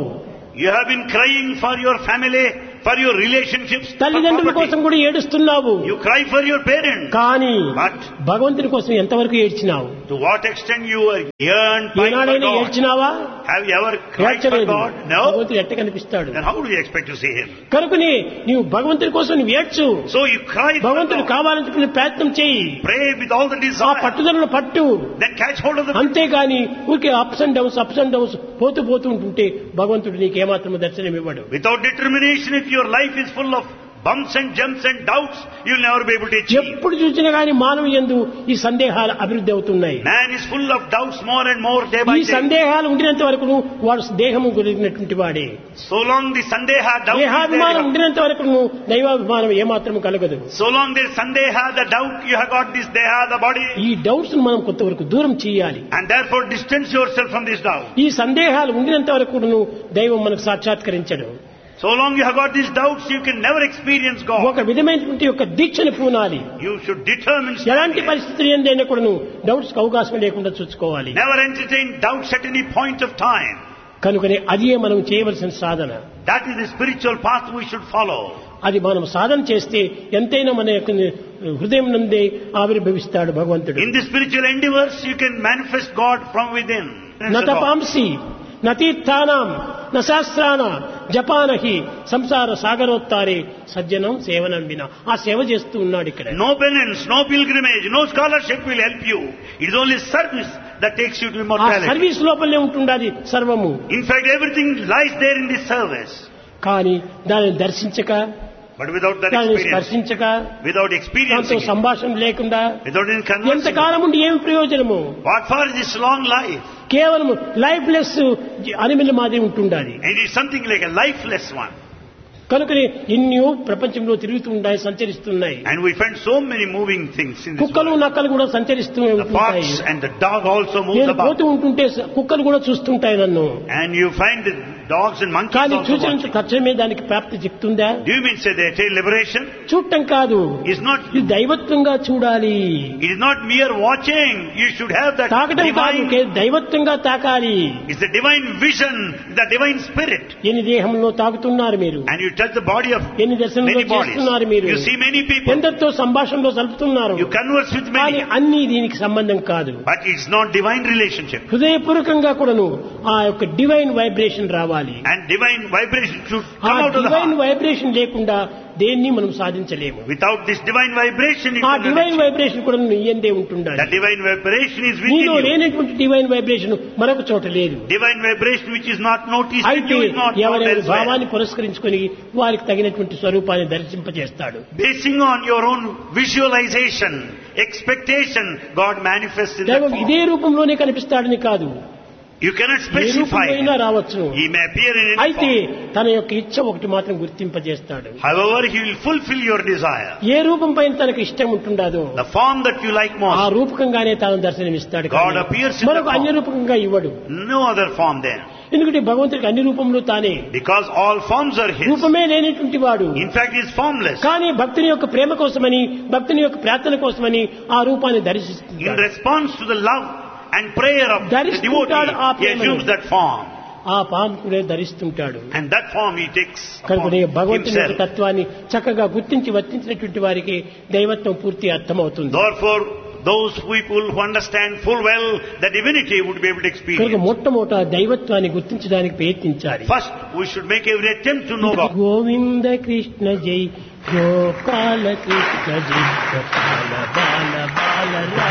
You have been crying for your family, for your relationships, for తల్లిదండ్రుల కోసం property. కూడా ఏడుస్తున్నావు. You cry for your parents. కానీ But భగవంతుని కోసం ఎంతవరకు ఏడ్చినావు? to what extent you are yearned by ఈనాడైనా God? ఏడ్చినావా? Have you ever cried for ఏడ్చలేదు. God? No. భగవంతుడు ఎట్ట కనిపిస్తాడు? Then how do you expect to see Him? కనుకని నీవు భగవంతుని కోసం నువ్వు ఏడ్చు. So you cry for భగవంతుడు God. కావాలని చెప్పి నువ్వు ప్రయత్నం చేయి. Pray with all the ఆ desire. పట్టుదలను పట్టు. Then catch hold of the. అంతేగాని ఊరికే అప్స్ అండ్ డౌన్స్ పోతూ ఉంటుంటే భగవంతుడు నీకు ఏమాత్రం దర్శనం ఇవ్వడు. Without determination, if your life is full of bumps and jumps and doubts, you'll never be able to achieve. ఎప్పుడు చూసినా గాని మానవ యందు ఈ సందేహాలు అభివృద్ధి అవుతున్నాయి. Man is full of doubts more and more day by ఈ day. సందేహాలు ఉండినంత వరకు వాడు దేహము గురినటువంటి వాడే. So long the sandeha doubt is దేహాభిమానం there, ఉండినంత వరకు దైవాభిమానం ఏమాత్రం కలగదు. so long there is sandeha, the doubt, you have got this deha, the body, ఈ డౌట్స్ మనం కొంతవరకు దూరం చేయాలి. and therefore distance yourself from this doubt. ఈ సందేహాలు ఉండినంత వరకు దైవం మనకు సాక్షాత్కరించడు. So long you have got these doubts, you can never experience God. ఒక విధమైనటువంటి యొక్క దీక్షను పూనాలి. You should determine. ఎలాంటి పరిస్థితులు ఏందైనా కూడా డౌట్స్ అవకాశం లేకుండా చూసుకోవాలి. Never entertain doubts at any point of time. కనుకనే అదే మనం చేయవలసిన సాధన. That is the spiritual path we should follow. అది మనం సాధన చేస్తే ఎంతైనా మన యొక్క హృదయం నందే ఆవిర్భవిస్తాడు భగవంతుడు. In the spiritual endeavors, you can manifest God from within. నతపాంసి నతీర్థానాం నశాస్త్రాన జపానహి సంసార సాగరోత్తారే సజ్జనం సేవనం వినా. ఆ సేవ చేస్తూ ఉన్నాడు ఇక్కడ. No penance, no pilgrimage, no scholarship will help you. It is only service that takes you to ఆ immortality. సర్వీస్ లోపలనే ఉంటుండాలి సర్వము. In fact, everything lies there in this service. కానీ దానిని దర్శించక, But without that దానిని experience, స్పర్శించక, without దాంతో experiencing it, సంభాషణ లేకుండా without any conversing, ఎంతకాలం ఉండి ఏమి ప్రయోజనము? what for is this long life? కేవలం లైఫ్ లెస్ అనిమల్ మాదిరి ఉంటుండాలి. It is something like a lifeless one. కనుకనే ఎన్నో ప్రపంచంలో తిరుగుతూ ఉన్నాయి, సంచరిస్తున్నాయి. And we find so many moving things in this కుక్కలు world. నక్కలు కూడా సంచరిస్తూ The ఉంటాయి. fox and the dog also moves నేను about. పోతూ ఉంటుంటే కుక్కలు కూడా చూస్తుంటాయి నన్ను. And you find the dogs and monkeys కానీ also చూసినంత watching. తక్షణమే దానికి ప్రాప్తి చెప్తుందా? Do you mean say they attain liberation? చూడటం కాదు, It's not. ఇది దైవత్వంగా చూడాలి. It is not mere watching. You should have that తాకటం కాదు, divine. దైవత్వంగా తాకాలి. It's the divine vision, the divine spirit. ఎన్ని దేహంలో తాకుతున్నారు మీరు, And you touch the body of ఎన్ని దర్శనంలో many bodies. చేస్తున్నారు మీరు, You see many people. ఎందరితో సంభాషణలో జరుపుతున్నారు. You converse with కానీ many. అన్ని దీనికి సంబంధం కాదు. But it's not divine relationship. హృదయపూర్వకంగా కూడాను ఆ యొక్క డివైన్ వైబ్రేషన్ రావాలి. And divine vibration should ఆ come out of the divine heart. Vibration లేకుండా దేన్ని మనం సాధించలేము. Without this divine vibration, you ఆ cannot డివైన్ achieve. వైబ్రేషన్ కూడా నీ యందే ఉంటుండాలి. The divine vibration is within నీలో you. లేనటువంటి డివైన్ వైబ్రేషన్ మరొక చోట లేదు. Divine vibration which is not noticed in అయితే you is not found ఎవరైనా elsewhere. భావాన్ని పురస్కరించుకొని వారికి తగినటువంటి స్వరూపాన్ని దర్శింపజేస్తాడు. Basing on your own visualization, expectation, God manifests in that దైవం form. ఇదే రూపంలోనే కనిపిస్తాడని కాదు, You cannot ఏ specify. రూపంలో రావచ్చును. He may appear in any అయితే form. తన యొక్క ఇచ్చ ఒకటి మాత్రం గుర్తింపజేస్తాడు. However, He will fulfill your desire. ఏ రూపం పైన తనకు ఇష్టం ఉంటుండదో The form that you like ఆ most. రూపకంగానే తాను దర్శనమిస్తాడు. God appears in the మరొక అన్య form. రూపకంగా ఇవ్వడు. No other form there. ఎందుకంటే భగవంతుడికి అన్ని రూపంలో తానే, Because all forms are His. రూపమే లేనటువంటి వాడు. In fact, He is formless. కానీ భక్తుని యొక్క ప్రేమ కోసమని, భక్తుని యొక్క ప్రార్థన కోసమని ఆ రూపాన్ని In దర్శిస్తున్నాడు. response to the love and prayer of the ధరిస్తుంటాడు ఆ devotee, He ప్రేమను. assumes that form. ఆ పాము కూడా ధరిస్తుంటాడు. And that form He takes కనుక upon భగవంతుని యొక్క Himself. తత్వాన్ని చక్కగా గుర్తించి వర్తించినటువంటి వారికి దైవత్వం పూర్తి అర్థమవుతుంది. Therefore, those people who understand full well the divinity would be able to కనుక experience. మొట్టమొదట దైవత్వాన్ని గుర్తించడానికి ప్రయత్నించాలి. First, we should make every attempt to know God. Govinda Krishna జై, గోపాల కృష్ణ జై, గోపాల బాల బాల